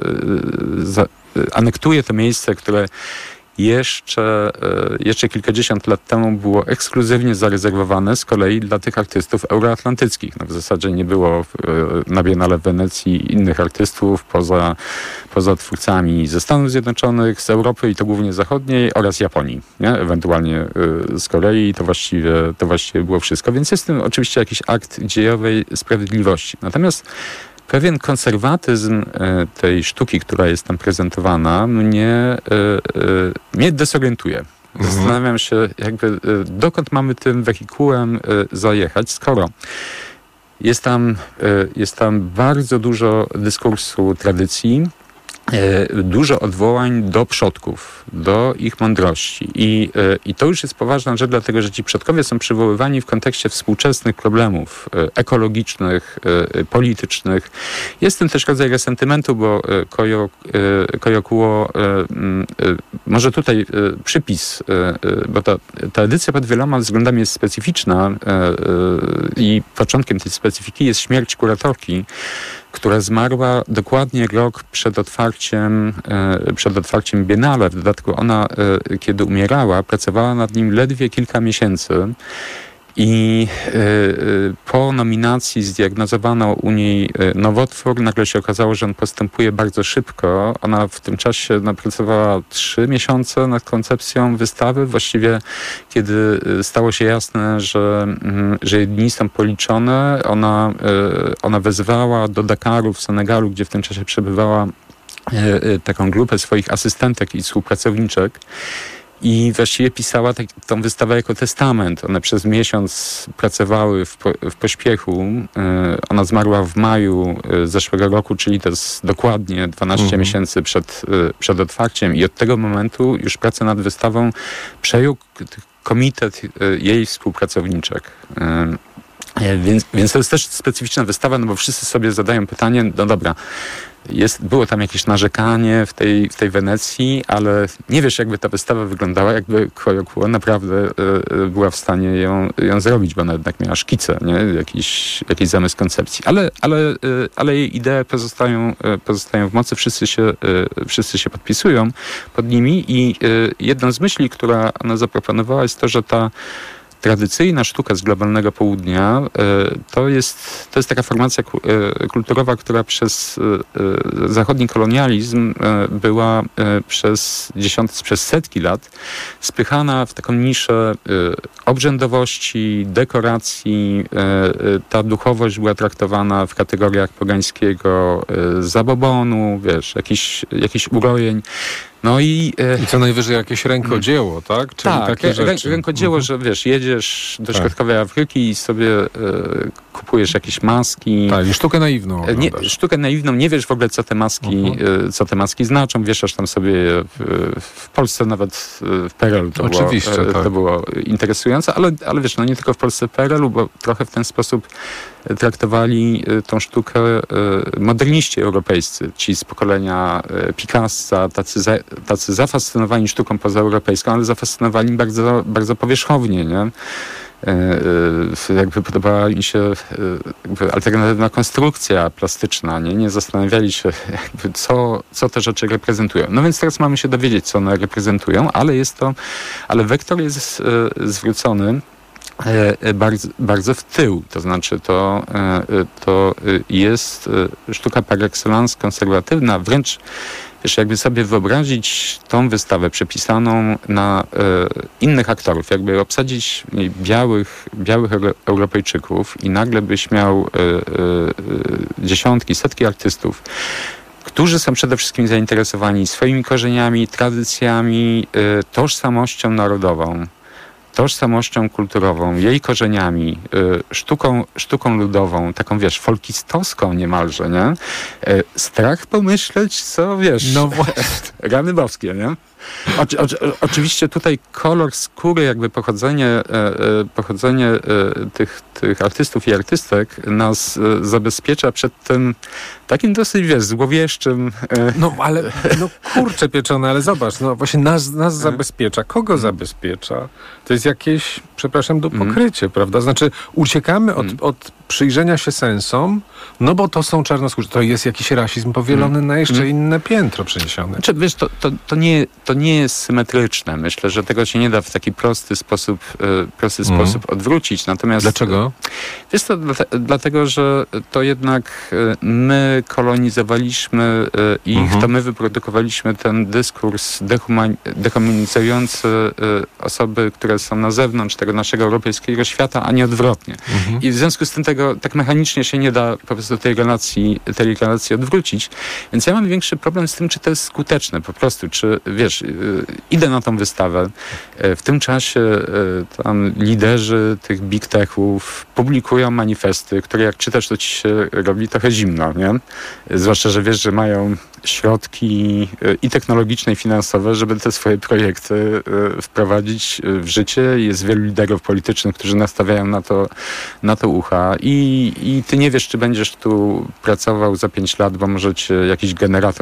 [SPEAKER 21] anektuje to miejsce, które jeszcze kilkadziesiąt lat temu było ekskluzywnie zarezerwowane z kolei dla tych artystów euroatlantyckich. No w zasadzie nie było na Biennale w Wenecji innych artystów poza twórcami ze Stanów Zjednoczonych, z Europy i to głównie zachodniej oraz Japonii, nie? Ewentualnie z Korei. To właściwie było wszystko. Więc jest w tym oczywiście jakiś akt dziejowej sprawiedliwości. Natomiast pewien konserwatyzm tej sztuki, która jest tam prezentowana, mnie dezorientuje. Zastanawiam się, jakby dokąd mamy tym wehikułem zajechać, skoro jest tam bardzo dużo dyskursu tradycji, dużo odwołań do przodków, do ich mądrości. I to już jest poważna rzecz, dlatego że ci przodkowie są przywoływani w kontekście współczesnych problemów ekologicznych, politycznych. Jest w tym też rodzaj resentymentu, bo Kojo Kuo, może tutaj przypis, bo ta edycja pod wieloma względami jest specyficzna i początkiem tej specyfiki jest śmierć kuratorki, która zmarła dokładnie rok przed otwarciem Biennale. W dodatku ona, kiedy umierała, pracowała nad nim ledwie kilka miesięcy I po nominacji zdiagnozowano u niej nowotwór. Nagle się okazało, że on postępuje bardzo szybko. Ona w tym czasie pracowała 3 miesiące nad koncepcją wystawy. Właściwie kiedy stało się jasne, że jej dni są policzone, ona wezwała do Dakaru w Senegalu, gdzie w tym czasie przebywała, taką grupę swoich asystentek i współpracowniczek. I właściwie pisała tą wystawę jako testament. One przez miesiąc pracowały w pośpiechu. Ona zmarła w maju zeszłego roku, czyli to jest dokładnie 12 miesięcy przed otwarciem. I od tego momentu już pracę nad wystawą przejął komitet jej współpracowniczek. Więc to jest też specyficzna wystawa, no bo wszyscy sobie zadają pytanie, no dobra, było tam jakieś narzekanie w tej Wenecji, ale nie wiesz, jakby ta wystawa wyglądała, jakby Quo Quo naprawdę była w stanie ją zrobić, bo ona jednak miała szkice, nie? Jakiś zamysł koncepcji. Ale jej idee pozostają w mocy, wszyscy się podpisują pod nimi i jedną z myśli, która ona zaproponowała, jest to, że ta tradycyjna sztuka z globalnego południa to jest taka formacja kulturowa, która przez zachodni kolonializm była przez setki lat spychana w taką niszę obrzędowości, dekoracji. Ta duchowość była traktowana w kategoriach pogańskiego zabobonu, jakichś urojeń. No i
[SPEAKER 5] co najwyżej jakieś rękodzieło, tak? Czyli takie rzeczy.
[SPEAKER 21] Rękodzieło, że jedziesz do środkowej Afryki i sobie kupujesz jakieś maski.
[SPEAKER 5] Tak, i sztukę naiwną.
[SPEAKER 21] Sztukę naiwną, nie wiesz w ogóle, co te maski znaczą. Wieszasz tam sobie w Polsce, nawet w PRL to było interesujące, ale wiesz, no nie tylko w Polsce, w PRL-u, bo trochę w ten sposób traktowali tą sztukę moderniści europejscy, ci z pokolenia Picassa, tacy zafascynowani sztuką pozaeuropejską, ale zafascynowani bardzo, bardzo powierzchownie, nie? Jakby podobała im się alternatywna konstrukcja plastyczna, nie zastanawiali się, co te rzeczy reprezentują. No więc teraz mamy się dowiedzieć, co one reprezentują, ale wektor jest zwrócony bardzo, bardzo w tył. To znaczy to jest sztuka par excellence konserwatywna, wręcz jakby sobie wyobrazić tą wystawę przepisaną na innych aktorów, jakby obsadzić białych Europejczyków i nagle byś miał dziesiątki, setki artystów, którzy są przede wszystkim zainteresowani swoimi korzeniami, tradycjami, tożsamością narodową, tożsamością kulturową, jej korzeniami, sztuką ludową, taką, folkistowską niemalże, nie? Strach pomyśleć, co, no właśnie, rany boskie, nie? Oczywiście tutaj kolor skóry, jakby pochodzenie tych artystów i artystek nas zabezpiecza przed tym takim dosyć, złowieszczym...
[SPEAKER 5] No ale, kurczę pieczone, ale zobacz, właśnie nas zabezpiecza. Kogo zabezpiecza? To jest jakieś, przepraszam, pokrycie, prawda? Znaczy uciekamy od przyjrzenia się sensom, no bo to są czarnoskórzy. To jest jakiś rasizm powielony na jeszcze inne piętro przeniesione.
[SPEAKER 21] Znaczy, to nie jest symetryczne. Myślę, że tego się nie da w taki prosty sposób odwrócić. Natomiast...
[SPEAKER 5] Dlaczego?
[SPEAKER 21] Dlatego, że to jednak my kolonizowaliśmy ich, to my wyprodukowaliśmy ten dyskurs dehumanizujący osoby, które są na zewnątrz tego naszego europejskiego świata, a nie odwrotnie. I w związku z tym tego tak mechanicznie się nie da po prostu tej relacji odwrócić. Więc ja mam większy problem z tym, czy to jest skuteczne po prostu. Czy, idę na tą wystawę. W tym czasie tam liderzy tych big techów publikują manifesty, które jak czytasz, to ci się robi trochę zimno, nie? Zwłaszcza, że wiesz, że mają środki i technologiczne, i finansowe, żeby te swoje projekty wprowadzić w życie. Jest wielu liderów politycznych, którzy nastawiają na to ucha i ty nie wiesz, czy będziesz tu pracował za 5 lat, bo może cię jakiś generator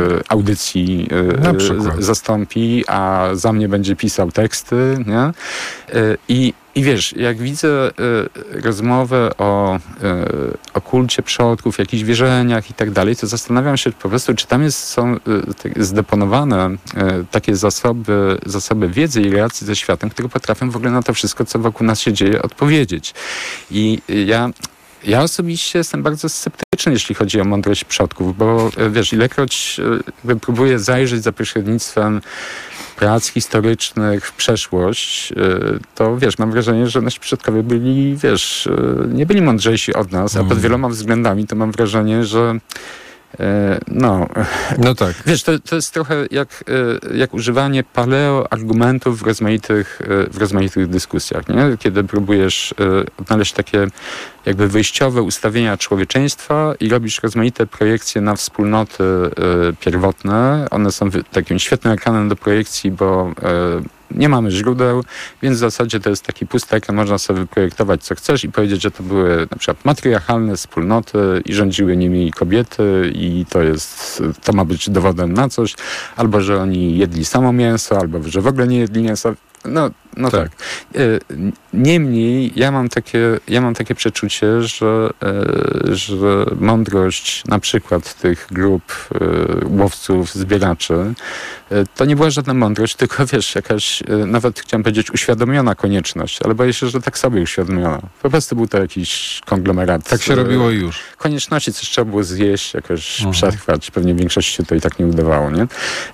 [SPEAKER 21] audycji zastąpi, a za mnie będzie pisał teksty, nie? I I wiesz, jak widzę rozmowę o kulcie przodków, jakichś wierzeniach i tak dalej, to zastanawiam się po prostu, czy tam są zdeponowane takie zasoby wiedzy i relacji ze światem, które potrafią w ogóle na to wszystko, co wokół nas się dzieje, odpowiedzieć. I ja osobiście jestem bardzo sceptyczny, jeśli chodzi o mądrość przodków, bo wiesz, ilekroć próbuję zajrzeć za pośrednictwem prac historycznych w przeszłość, to wiesz, mam wrażenie, że nasi przodkowie byli, wiesz, nie byli mądrzejsi od nas, a pod wieloma względami to mam wrażenie, że no
[SPEAKER 5] tak.
[SPEAKER 21] Wiesz, to jest trochę jak używanie paleo-argumentów w rozmaitych dyskusjach, nie? Kiedy próbujesz odnaleźć takie jakby wyjściowe ustawienia człowieczeństwa i robisz rozmaite projekcje na wspólnoty pierwotne. One są takim świetnym ekranem do projekcji, bo nie mamy źródeł, więc w zasadzie to jest taki pusty ekran, można sobie wyprojektować co chcesz i powiedzieć, że to były na przykład matriarchalne wspólnoty i rządziły nimi kobiety i to ma być dowodem na coś, albo że oni jedli samo mięso, albo że w ogóle nie jedli mięsa. No tak. Niemniej ja mam takie przeczucie, że mądrość na przykład tych grup łowców, zbieraczy, to nie była żadna mądrość, tylko wiesz, jakaś, nawet chciałem powiedzieć, uświadomiona konieczność, ale boję się, że tak sobie uświadomiona. Po prostu był to jakiś konglomerat.
[SPEAKER 5] Tak się robiło już.
[SPEAKER 21] Konieczności, coś trzeba było zjeść, jakoś przetrwać. Pewnie w większości się to i tak nie udawało, nie?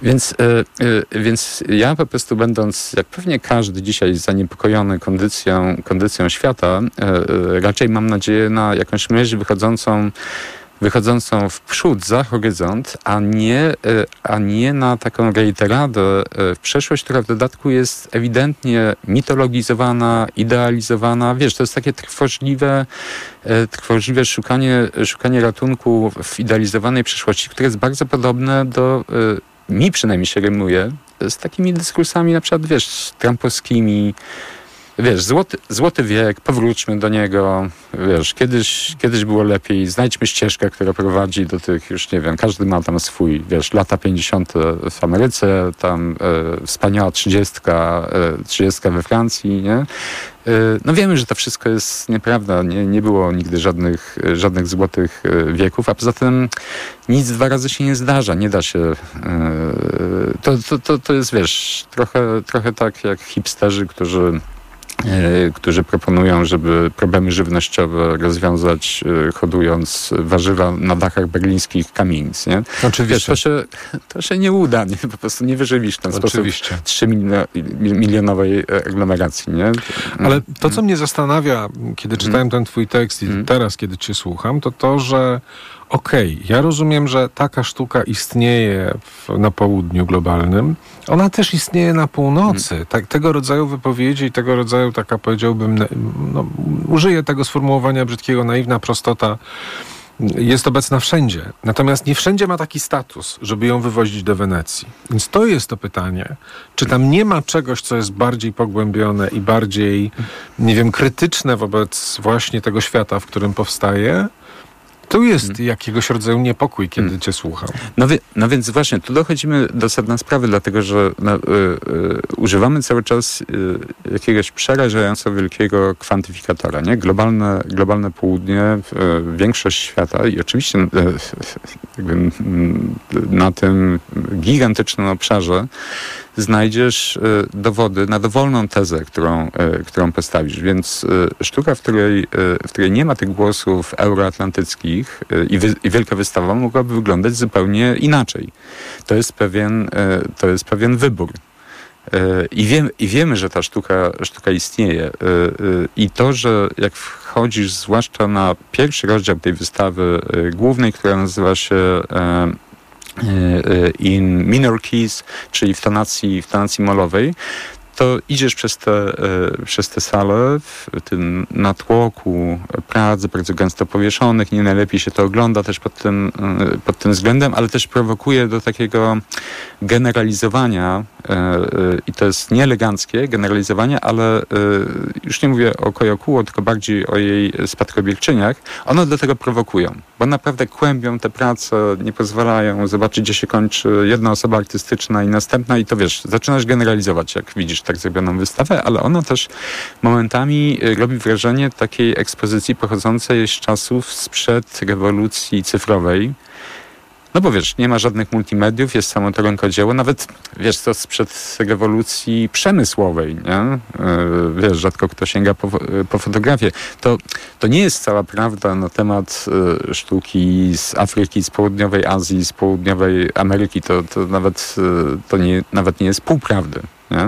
[SPEAKER 21] Więc ja po prostu będąc, jak pewnie każdy dzisiaj zaniepokojony kondycją świata, raczej mam nadzieję na jakąś myśl wychodzącą w przód, za horyzont, a nie na taką reiteradę w przeszłość, która w dodatku jest ewidentnie mitologizowana, idealizowana. Wiesz, to jest takie trwożliwe szukanie ratunku w idealizowanej przeszłości, które jest bardzo podobne do, mi przynajmniej się rymuje, z takimi dyskursami na przykład, wiesz, trumpowskimi. Wiesz, złoty wiek, powróćmy do niego, wiesz, kiedyś było lepiej, znajdźmy ścieżkę, która prowadzi do tych, już nie wiem, każdy ma tam swój, wiesz, lata 50. w Ameryce, tam wspaniała 30 we Francji, nie? No wiemy, że to wszystko jest nieprawda, nie było nigdy żadnych złotych wieków, a poza tym nic dwa razy się nie zdarza, nie da się, to jest, wiesz, trochę tak jak hipsterzy, którzy proponują, żeby problemy żywnościowe rozwiązać hodując warzywa na dachach berlińskich kamienic, nie?
[SPEAKER 5] Oczywiście.
[SPEAKER 21] Wiesz, to się nie uda, nie? Po prostu nie wyżywisz w ten sposób 3-milionowej aglomeracji, nie?
[SPEAKER 5] Ale to, co mnie zastanawia, kiedy czytałem ten twój tekst i teraz, kiedy cię słucham, to że ja rozumiem, że taka sztuka istnieje na południu globalnym. Ona też istnieje na północy. Tego rodzaju wypowiedzi i tego rodzaju taka, powiedziałbym, użyję tego sformułowania brzydkiego, naiwna prostota jest obecna wszędzie. Natomiast nie wszędzie ma taki status, żeby ją wywozić do Wenecji. Więc to jest to pytanie. Czy tam nie ma czegoś, co jest bardziej pogłębione i bardziej, nie wiem, krytyczne wobec właśnie tego świata, w którym powstaje? Tu jest jakiegoś rodzaju niepokój, kiedy cię słucham.
[SPEAKER 21] No więc właśnie, tu dochodzimy do sedna sprawy, dlatego że używamy cały czas jakiegoś przerażająco wielkiego kwantyfikatora, nie? Globalne południe, większość świata i oczywiście jakby na tym gigantycznym obszarze znajdziesz dowody na dowolną tezę, którą postawisz. Więc sztuka, w której nie ma tych głosów euroatlantyckich i wielka wystawa mogłaby wyglądać zupełnie inaczej. To jest pewien wybór. I wiemy, że ta sztuka istnieje. I to, że jak wchodzisz zwłaszcza na pierwszy rozdział tej wystawy głównej, która nazywa się in minor keys, czyli w tonacji molowej, to idziesz przez te sale w tym natłoku prac bardzo gęsto powieszonych, nie najlepiej się to ogląda też pod tym względem, ale też prowokuje do takiego generalizowania i to jest nieeleganckie generalizowanie, ale już nie mówię o Koyokuo, tylko bardziej o jej spadkobierczyniach. One do tego prowokują, bo naprawdę kłębią te prace, nie pozwalają zobaczyć, gdzie się kończy jedna osoba artystyczna i następna i to wiesz, zaczynasz generalizować, jak widzisz tak zrobioną wystawę, ale ona też momentami robi wrażenie takiej ekspozycji pochodzącej z czasów sprzed rewolucji cyfrowej. No bo wiesz, nie ma żadnych multimediów, jest samo to rękodzieło, nawet wiesz, to sprzed rewolucji przemysłowej, nie? Wiesz, rzadko kto sięga po fotografię. To nie jest cała prawda na temat sztuki z Afryki, z południowej Azji, z południowej Ameryki. To nawet nie jest pół prawdy, nie?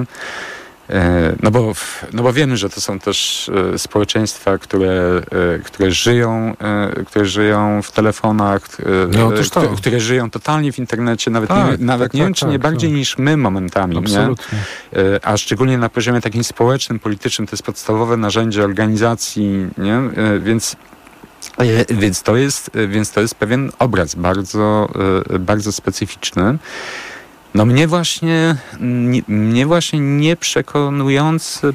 [SPEAKER 21] No bo wiemy, że to są też społeczeństwa, które żyją w telefonach, które żyją totalnie w internecie, nawet nie wiem, czy nie bardziej niż my momentami. Absolutnie. Nie? A szczególnie na poziomie takim społecznym, politycznym, to jest podstawowe narzędzie organizacji, nie? Więc to jest pewien obraz bardzo, bardzo specyficzny. No mnie właśnie nieprzekonujący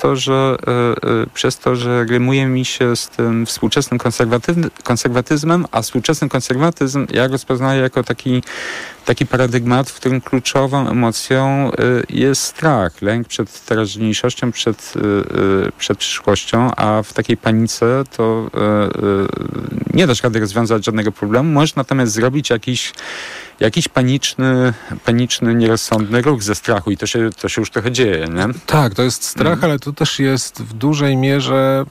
[SPEAKER 21] przez to, że rymuje mi się z tym współczesnym konserwatyzmem, a współczesny konserwatyzm ja rozpoznaję jako taki paradygmat, w którym kluczową emocją jest strach, lęk przed teraźniejszością, przed przyszłością, a w takiej panice to nie dasz rady rozwiązać żadnego problemu. Możesz natomiast zrobić jakiś paniczny, nierozsądny ruch ze strachu i to się już trochę dzieje, nie?
[SPEAKER 5] Tak, to jest strach, ale to też jest w dużej mierze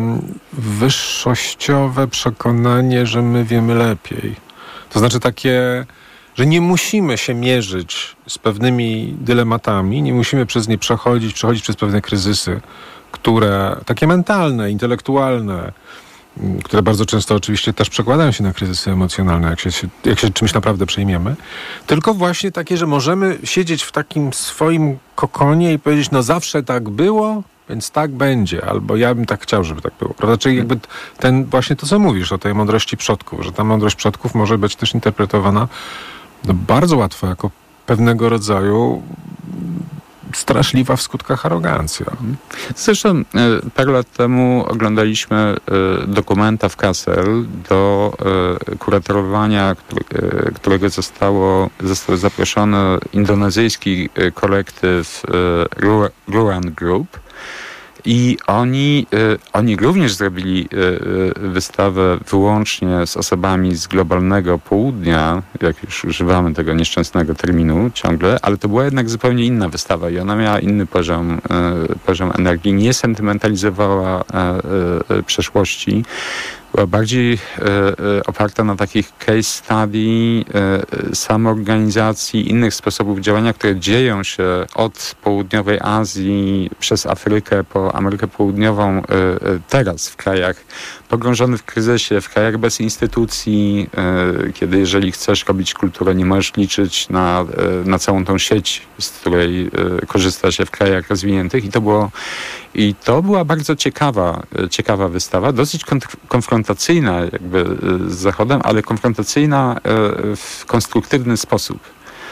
[SPEAKER 5] wyższościowe przekonanie, że my wiemy lepiej. To znaczy takie, że nie musimy się mierzyć z pewnymi dylematami, nie musimy przez nie przechodzić przez pewne kryzysy, które takie mentalne, intelektualne, które bardzo często oczywiście też przekładają się na kryzysy emocjonalne, jak się czymś naprawdę przejmiemy, tylko właśnie takie, że możemy siedzieć w takim swoim kokonie i powiedzieć, no zawsze tak było, więc tak będzie, albo ja bym tak chciał, żeby tak było, prawda? Czyli jakby właśnie to, co mówisz o tej mądrości przodków, że ta mądrość przodków może być też interpretowana bardzo łatwo jako pewnego rodzaju straszliwa w skutkach arogancja.
[SPEAKER 21] Zresztą parę lat temu oglądaliśmy dokumenta w Kassel do kuratorowania, którego został zaproszony indonezyjski kolektyw Ruan Group. I oni również zrobili wystawę wyłącznie z osobami z globalnego południa, jak już używamy tego nieszczęsnego terminu ciągle, ale to była jednak zupełnie inna wystawa i ona miała inny poziom energii, nie sentymentalizowała przeszłości. Była bardziej oparta na takich case study, samoorganizacji, innych sposobów działania, które dzieją się od południowej Azji przez Afrykę po Amerykę Południową teraz w krajach pogrążonych w kryzysie, w krajach bez instytucji, kiedy jeżeli chcesz robić kulturę, nie możesz liczyć na całą tą sieć, z której korzysta się w krajach rozwiniętych. I to była bardzo ciekawa wystawa, dosyć konfrontacyjna jakby z Zachodem, ale konfrontacyjna w konstruktywny sposób.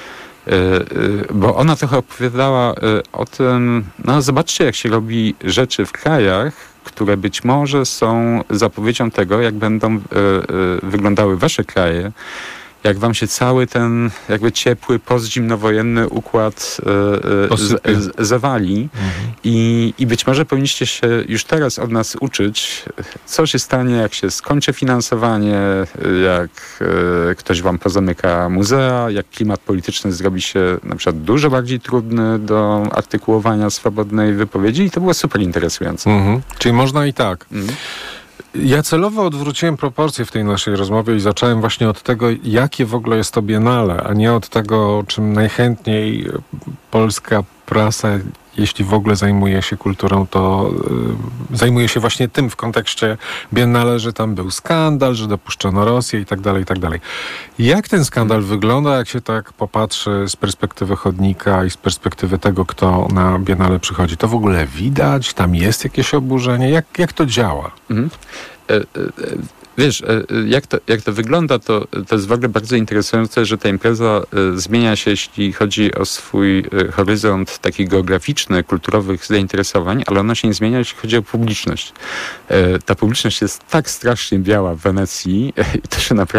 [SPEAKER 21] Bo ona trochę opowiadała o tym, no zobaczcie, jak się robi rzeczy w krajach, które być może są zapowiedzią tego, jak będą wyglądały wasze kraje, jak wam się cały ten jakby ciepły, postzimnowojenny układ zawali. I być może powinniście się już teraz od nas uczyć, co się stanie, jak się skończy finansowanie, jak ktoś wam pozamyka muzea, jak klimat polityczny zrobi się na przykład dużo bardziej trudny do artykułowania swobodnej wypowiedzi i to było super interesujące.
[SPEAKER 5] Czyli można i tak. Ja celowo odwróciłem proporcje w tej naszej rozmowie i zacząłem właśnie od tego, jakie w ogóle jest to Biennale, a nie od tego, czym najchętniej polska prasa, jeśli w ogóle zajmuje się kulturą, to zajmuje się właśnie tym w kontekście Biennale, że tam był skandal, że dopuszczono Rosję i tak dalej, i tak dalej. Jak ten skandal wygląda, jak się tak popatrzy z perspektywy chodnika i z perspektywy tego, kto na Biennale przychodzi? To w ogóle widać? Tam jest jakieś oburzenie? Jak to działa?
[SPEAKER 21] Wiesz, jak to wygląda, to jest w ogóle bardzo interesujące, że ta impreza zmienia się, jeśli chodzi o swój horyzont taki geograficzny, kulturowych zainteresowań, ale ona się nie zmienia, jeśli chodzi o publiczność. Ta publiczność jest tak strasznie biała w Wenecji i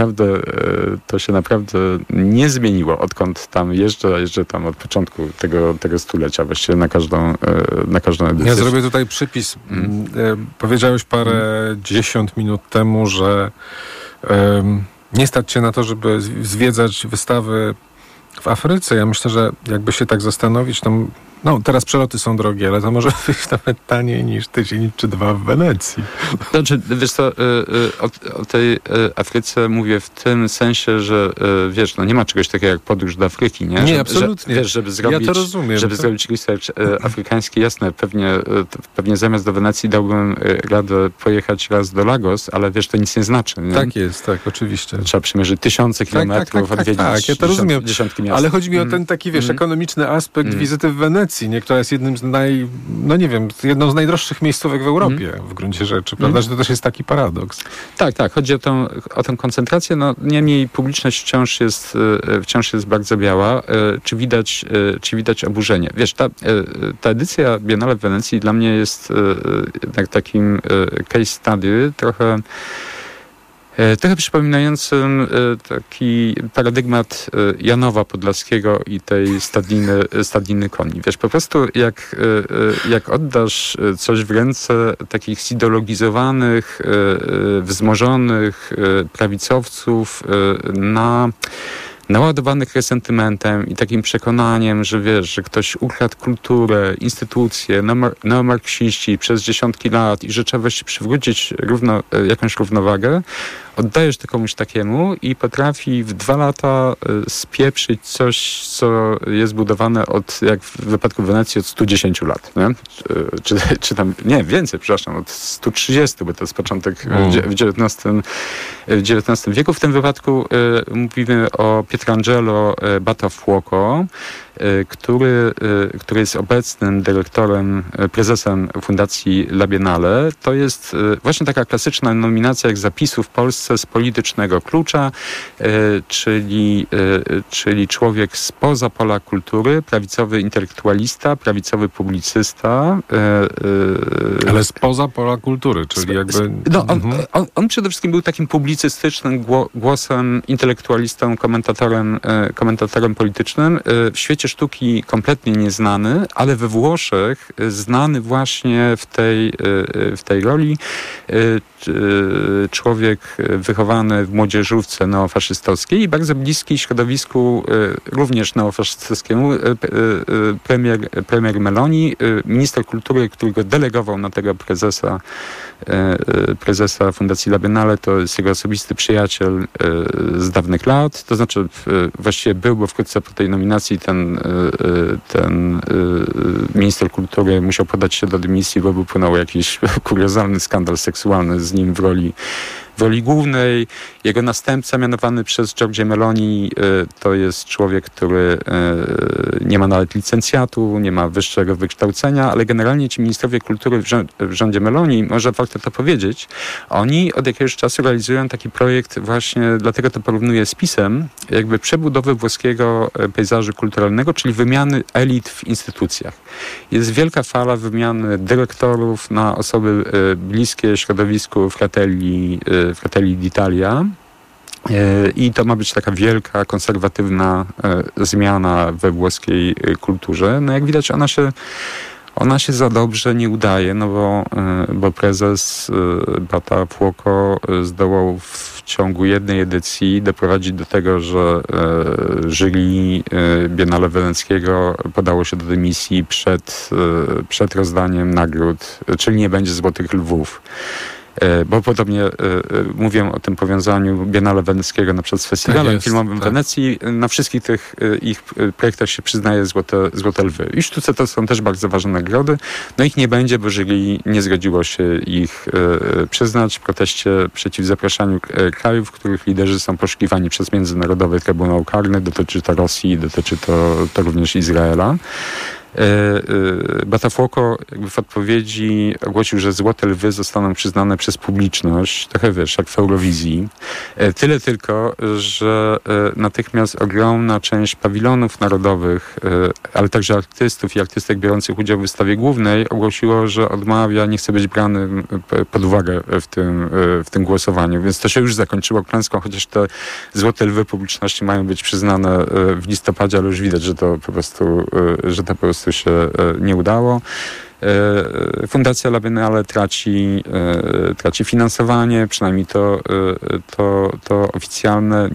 [SPEAKER 21] to się naprawdę nie zmieniło, odkąd tam jeżdżę tam od początku tego stulecia, właściwie na każdą edycję.
[SPEAKER 5] Ja zrobię tutaj przypis. Powiedziałeś parędziesiąt minut temu, że nie stać się na to, żeby zwiedzać wystawy w Afryce. Ja myślę, że jakby się tak zastanowić, to teraz przeloty są drogie, ale to może być nawet taniej niż tydzień czy dwa w Wenecji.
[SPEAKER 21] Znaczy, wiesz co, o tej Afryce mówię w tym sensie, że wiesz, nie ma czegoś takiego jak podróż do Afryki, nie?
[SPEAKER 5] Nie, absolutnie.
[SPEAKER 21] Wiesz, żeby zrobić,
[SPEAKER 5] ja to rozumiem,
[SPEAKER 21] zrobić research afrykański, jasne, pewnie zamiast do Wenecji dałbym radę pojechać raz do Lagos, ale wiesz, to nic nie znaczy. Nie?
[SPEAKER 5] Tak jest, tak, oczywiście.
[SPEAKER 21] Trzeba przymierzyć tysiące kilometrów, odwiedzić
[SPEAKER 5] ja to rozumiem.
[SPEAKER 21] Dziesiątki miast.
[SPEAKER 5] Ale chodzi mi o ten taki, wiesz, ekonomiczny aspekt wizyty w Wenecji, która jest jednym z jedną z najdroższych miejscówek w Europie w gruncie rzeczy, prawda? Że to też jest taki paradoks.
[SPEAKER 21] Tak. Chodzi o tę koncentrację. Niemniej publiczność wciąż jest bardzo biała. Czy widać oburzenie? Wiesz, ta edycja Biennale w Wenecji dla mnie jest jednak takim case study, trochę przypominającym taki paradygmat Janowa Podlaskiego i tej stadniny koni. Wiesz, po prostu jak oddasz coś w ręce takich zideologizowanych, wzmożonych prawicowców naładowanych resentymentem i takim przekonaniem, że wiesz, że ktoś ukradł kulturę, instytucje, neomarksiści przez dziesiątki lat i że trzeba właściwie przywrócić jakąś równowagę, oddajesz to komuś takiemu i potrafi w 2 lata spieprzyć coś, co jest budowane jak w wypadku Wenecji od 110 lat. Nie? Czy tam, nie, więcej, przepraszam, od 130, bo to jest początek w XIX wieku. W tym wypadku mówimy o Pietrangelo Buttafuoco, który jest obecnym dyrektorem, prezesem Fundacji La Biennale. To jest właśnie taka klasyczna nominacja jak zapisu w Polsce z politycznego klucza, czyli człowiek spoza pola kultury, prawicowy intelektualista, prawicowy publicysta.
[SPEAKER 5] Ale spoza pola kultury, czyli jakby...
[SPEAKER 21] On przede wszystkim był takim publicystycznym głosem, intelektualistą, komentatorem politycznym. W świecie sztuki kompletnie nieznany, ale we Włoszech znany właśnie w tej roli. Człowiek wychowany w młodzieżówce neofaszystowskiej i bardzo bliski środowisku również neofaszystowskiemu, premier Meloni, minister kultury, który go delegował na tego prezesa Fundacji La Biennale, to jest jego osobisty przyjaciel z dawnych lat, to znaczy właściwie był, bo wkrótce po tej nominacji ten minister kultury musiał podać się do dymisji, bo wypłynął jakiś kuriozalny skandal seksualny z nim w roli głównej. Jego następca mianowany przez Giorgię Meloni to jest człowiek, który nie ma nawet licencjatu, nie ma wyższego wykształcenia, ale generalnie ci ministrowie kultury w rządzie Meloni, może warto to powiedzieć, oni od jakiegoś czasu realizują taki projekt właśnie, dlatego to porównuję z PiS-em, jakby przebudowy włoskiego pejzażu kulturalnego, czyli wymiany elit w instytucjach. Jest wielka fala wymiany dyrektorów na osoby bliskie środowisku Fratelli d'Italia. I to ma być taka wielka, konserwatywna zmiana we włoskiej kulturze. No jak widać, ona się za dobrze nie udaje, bo prezes Buttafuoco zdołał w ciągu jednej edycji doprowadzić do tego, że jury Biennale Weneckiego podało się do dymisji przed rozdaniem nagród, czyli nie będzie Złotych Lwów. Bo podobnie mówię o tym powiązaniu Biennale Weneckiego na przykład z festiwalem filmowym w Wenecji. Na wszystkich tych ich projektach się przyznaje Złote Lwy. I sztuce to są też bardzo ważne nagrody. No ich nie będzie, bo jury nie zgodziło się ich przyznać w proteście przeciw zapraszaniu krajów, których liderzy są poszukiwani przez Międzynarodowy Trybunał Karny. Dotyczy to Rosji, dotyczy to również Izraela. Botafogo jakby w odpowiedzi ogłosił, że Złote Lwy zostaną przyznane przez publiczność, trochę wiesz, jak w Eurowizji. Tyle tylko, że natychmiast ogromna część pawilonów narodowych, ale także artystów i artystek biorących udział w wystawie głównej ogłosiło, że odmawia, nie chce być brany pod uwagę w tym głosowaniu. Więc to się już zakończyło klęską, chociaż te Złote Lwy publiczności mają być przyznane w listopadzie, ale już widać, że to po prostu się nie udało. Fundacja La Biennale traci finansowanie, przynajmniej to oficjalne.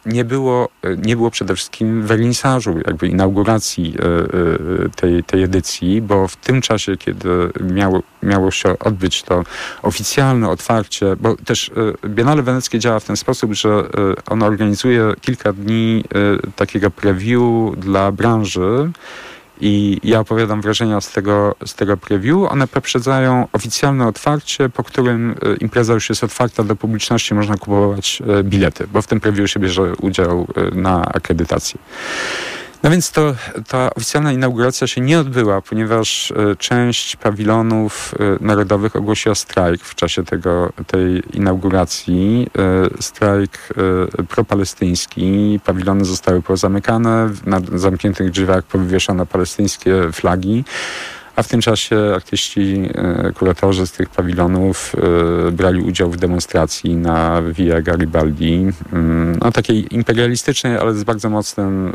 [SPEAKER 21] Nie było przede wszystkim wernisażu, jakby inauguracji tej edycji, bo w tym czasie, kiedy miało się odbyć to oficjalne otwarcie, bo też Biennale Weneckie działa w ten sposób, że ono organizuje kilka dni takiego preview dla branży. I ja opowiadam wrażenia z tego preview. One poprzedzają oficjalne otwarcie, po którym impreza już jest otwarta do publiczności, można kupować bilety, bo w tym preview się bierze udział na akredytacji. No więc ta oficjalna inauguracja się nie odbyła, ponieważ część pawilonów narodowych ogłosiła strajk w czasie tej inauguracji. Strajk propalestyński. Pawilony zostały pozamykane, na zamkniętych drzwiach powywieszano palestyńskie flagi. A w tym czasie artyści, kuratorzy z tych pawilonów brali udział w demonstracji na Via Garibaldi. No, takiej imperialistycznej, ale z bardzo mocnym,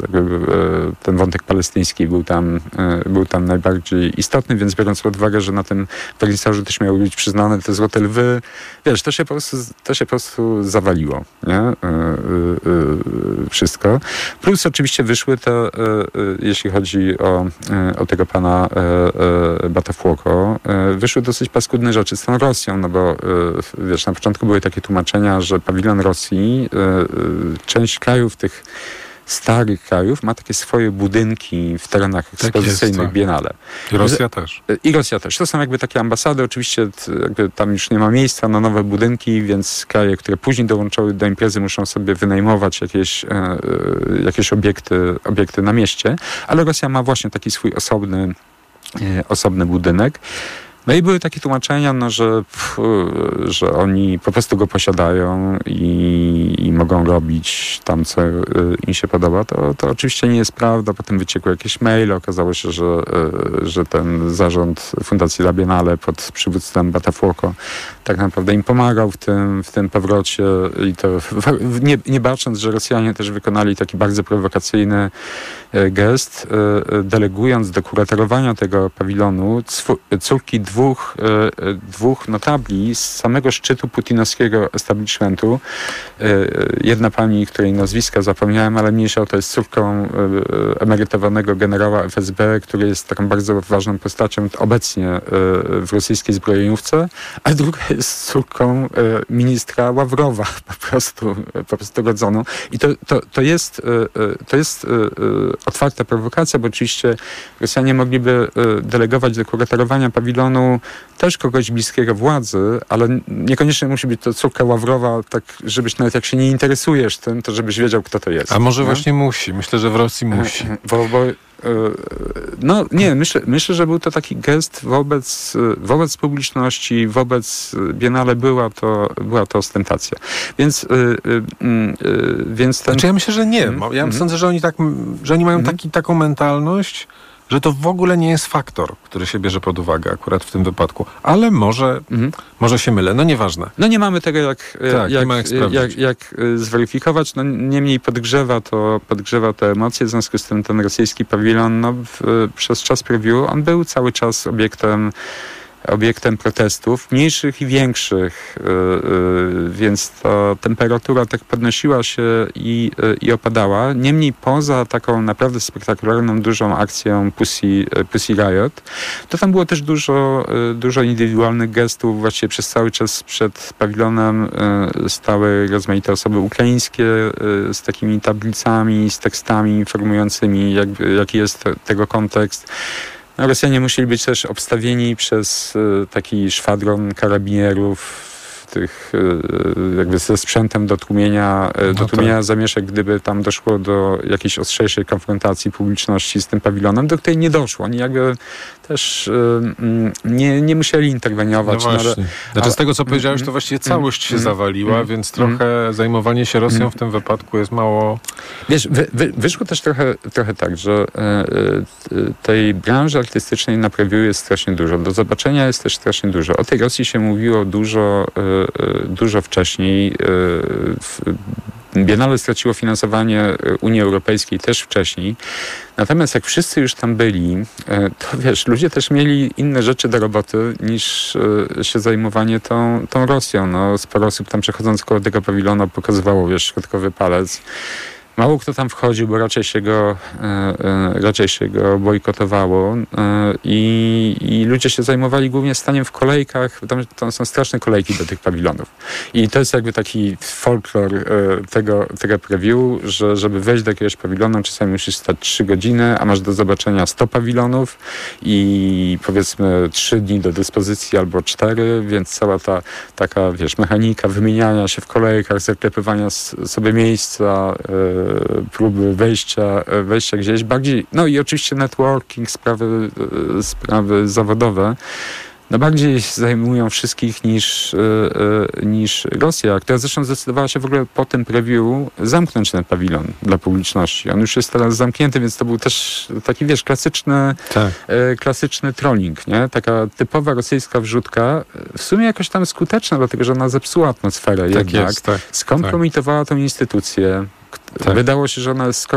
[SPEAKER 21] ten wątek palestyński był tam najbardziej istotny, więc biorąc pod uwagę, że na tym wernisażu też miały być przyznane te Złote Lwy, wiesz, to się po prostu zawaliło, nie? Wszystko. Plus oczywiście wyszły te, jeśli chodzi o tego pana Botafogo, wyszły dosyć paskudne rzeczy z tą Rosją, no bo wiesz, na początku były takie tłumaczenia, że pawilon Rosji, część krajów tych starych krajów ma takie swoje budynki w terenach ekspozycyjnych Biennale.
[SPEAKER 5] I Rosja też.
[SPEAKER 21] I Rosja też. To są jakby takie ambasady. Oczywiście jakby tam już nie ma miejsca na nowe budynki, więc kraje, które później dołączały do imprezy, muszą sobie wynajmować jakieś obiekty na mieście. Ale Rosja ma właśnie taki swój osobny budynek. No i były takie tłumaczenia, no, że oni po prostu go posiadają i mogą robić tam, co im się podoba. To oczywiście nie jest prawda. Potem wyciekły jakieś maile. Okazało się, że ten zarząd Fundacji La Biennale pod przywództwem Botafogo tak naprawdę im pomagał w tym powrocie i to nie bacząc, że Rosjanie też wykonali taki bardzo prowokacyjny gest, delegując do kuratorowania tego pawilonu córki dwóch notabli z samego szczytu putinowskiego establishmentu. Jedna pani, której nazwiska zapomniałem, ale mniejsza o to, jest córką emerytowanego generała FSB, który jest taką bardzo ważną postacią obecnie w rosyjskiej zbrojeniówce, a druga jest córką ministra Ławrowa, po prostu rodzoną. I to jest otwarta prowokacja, bo oczywiście Rosjanie mogliby delegować do kuratorowania pawilonu też kogoś bliskiego władzy, ale niekoniecznie musi być to córka Ławrowa, tak żebyś nawet jak się nie interesujesz tym, to żebyś wiedział, kto to jest.
[SPEAKER 5] A może właśnie musi? Myślę, że w Rosji musi.
[SPEAKER 21] No nie, myślę, że był to taki gest wobec publiczności, wobec Biennale była to ostentacja. Więc ten...
[SPEAKER 5] Znaczy ja myślę, że nie. Ja sądzę, że oni mają taką mentalność, że to w ogóle nie jest faktor, który się bierze pod uwagę akurat w tym wypadku. Ale może się mylę, no nieważne.
[SPEAKER 21] No nie mamy tego jak zweryfikować. No niemniej podgrzewa te emocje, w związku z tym ten rosyjski pawilon przez czas preview on był cały czas obiektem protestów, mniejszych i większych, więc ta temperatura tak podnosiła się i opadała. Niemniej poza taką naprawdę spektakularną, dużą akcją Pussy Riot, to tam było też dużo indywidualnych gestów. Właściwie przez cały czas przed pawilonem stały rozmaite osoby ukraińskie z takimi tablicami, z tekstami informującymi, jaki jest tego kontekst. Rosjanie musieli być też obstawieni przez taki szwadron karabinierów jakby ze sprzętem do tłumienia zamieszek, gdyby tam doszło do jakiejś ostrzejszej konfrontacji publiczności z tym pawilonem, do której nie doszło. Oni jakby też nie musieli interweniować.
[SPEAKER 5] No właśnie. Znaczy z tego, co powiedziałeś, to właściwie całość się zawaliła, więc trochę zajmowanie się Rosją w tym wypadku jest mało...
[SPEAKER 21] Wiesz, wyszło też trochę tak, że tej branży artystycznej na preview jest strasznie dużo. Do zobaczenia jest też strasznie dużo. O tej Rosji się mówiło dużo wcześniej. Biennale straciło finansowanie Unii Europejskiej też wcześniej. Natomiast jak wszyscy już tam byli, to wiesz, ludzie też mieli inne rzeczy do roboty niż się zajmowanie tą Rosją. No, sporo osób tam przechodząc koło tego pawilonu pokazywało, wiesz, środkowy palec. Mało kto tam wchodził, bo raczej się go bojkotowało i ludzie się zajmowali głównie staniem w kolejkach. Tam są straszne kolejki do tych pawilonów. I to jest jakby taki folklor tego preview, że żeby wejść do jakiegoś pawilonu, czasami musisz stać 3 godziny, a masz do zobaczenia 100 pawilonów i powiedzmy 3 dni do dyspozycji albo 4, więc cała ta taka, wiesz, mechanika wymieniania się w kolejkach, zaklepywania sobie miejsca, próby wejścia gdzieś bardziej, no i oczywiście networking, sprawy zawodowe, no bardziej zajmują wszystkich niż Rosja, która zresztą zdecydowała się w ogóle po tym preview zamknąć ten pawilon dla publiczności. On już jest teraz zamknięty, więc to był też taki, wiesz, klasyczny trolling, nie? Taka typowa rosyjska wrzutka, w sumie jakoś tam skuteczna, dlatego że ona zepsuła atmosferę jednak, skompromitowała tą instytucję. Wydało się, że ona jest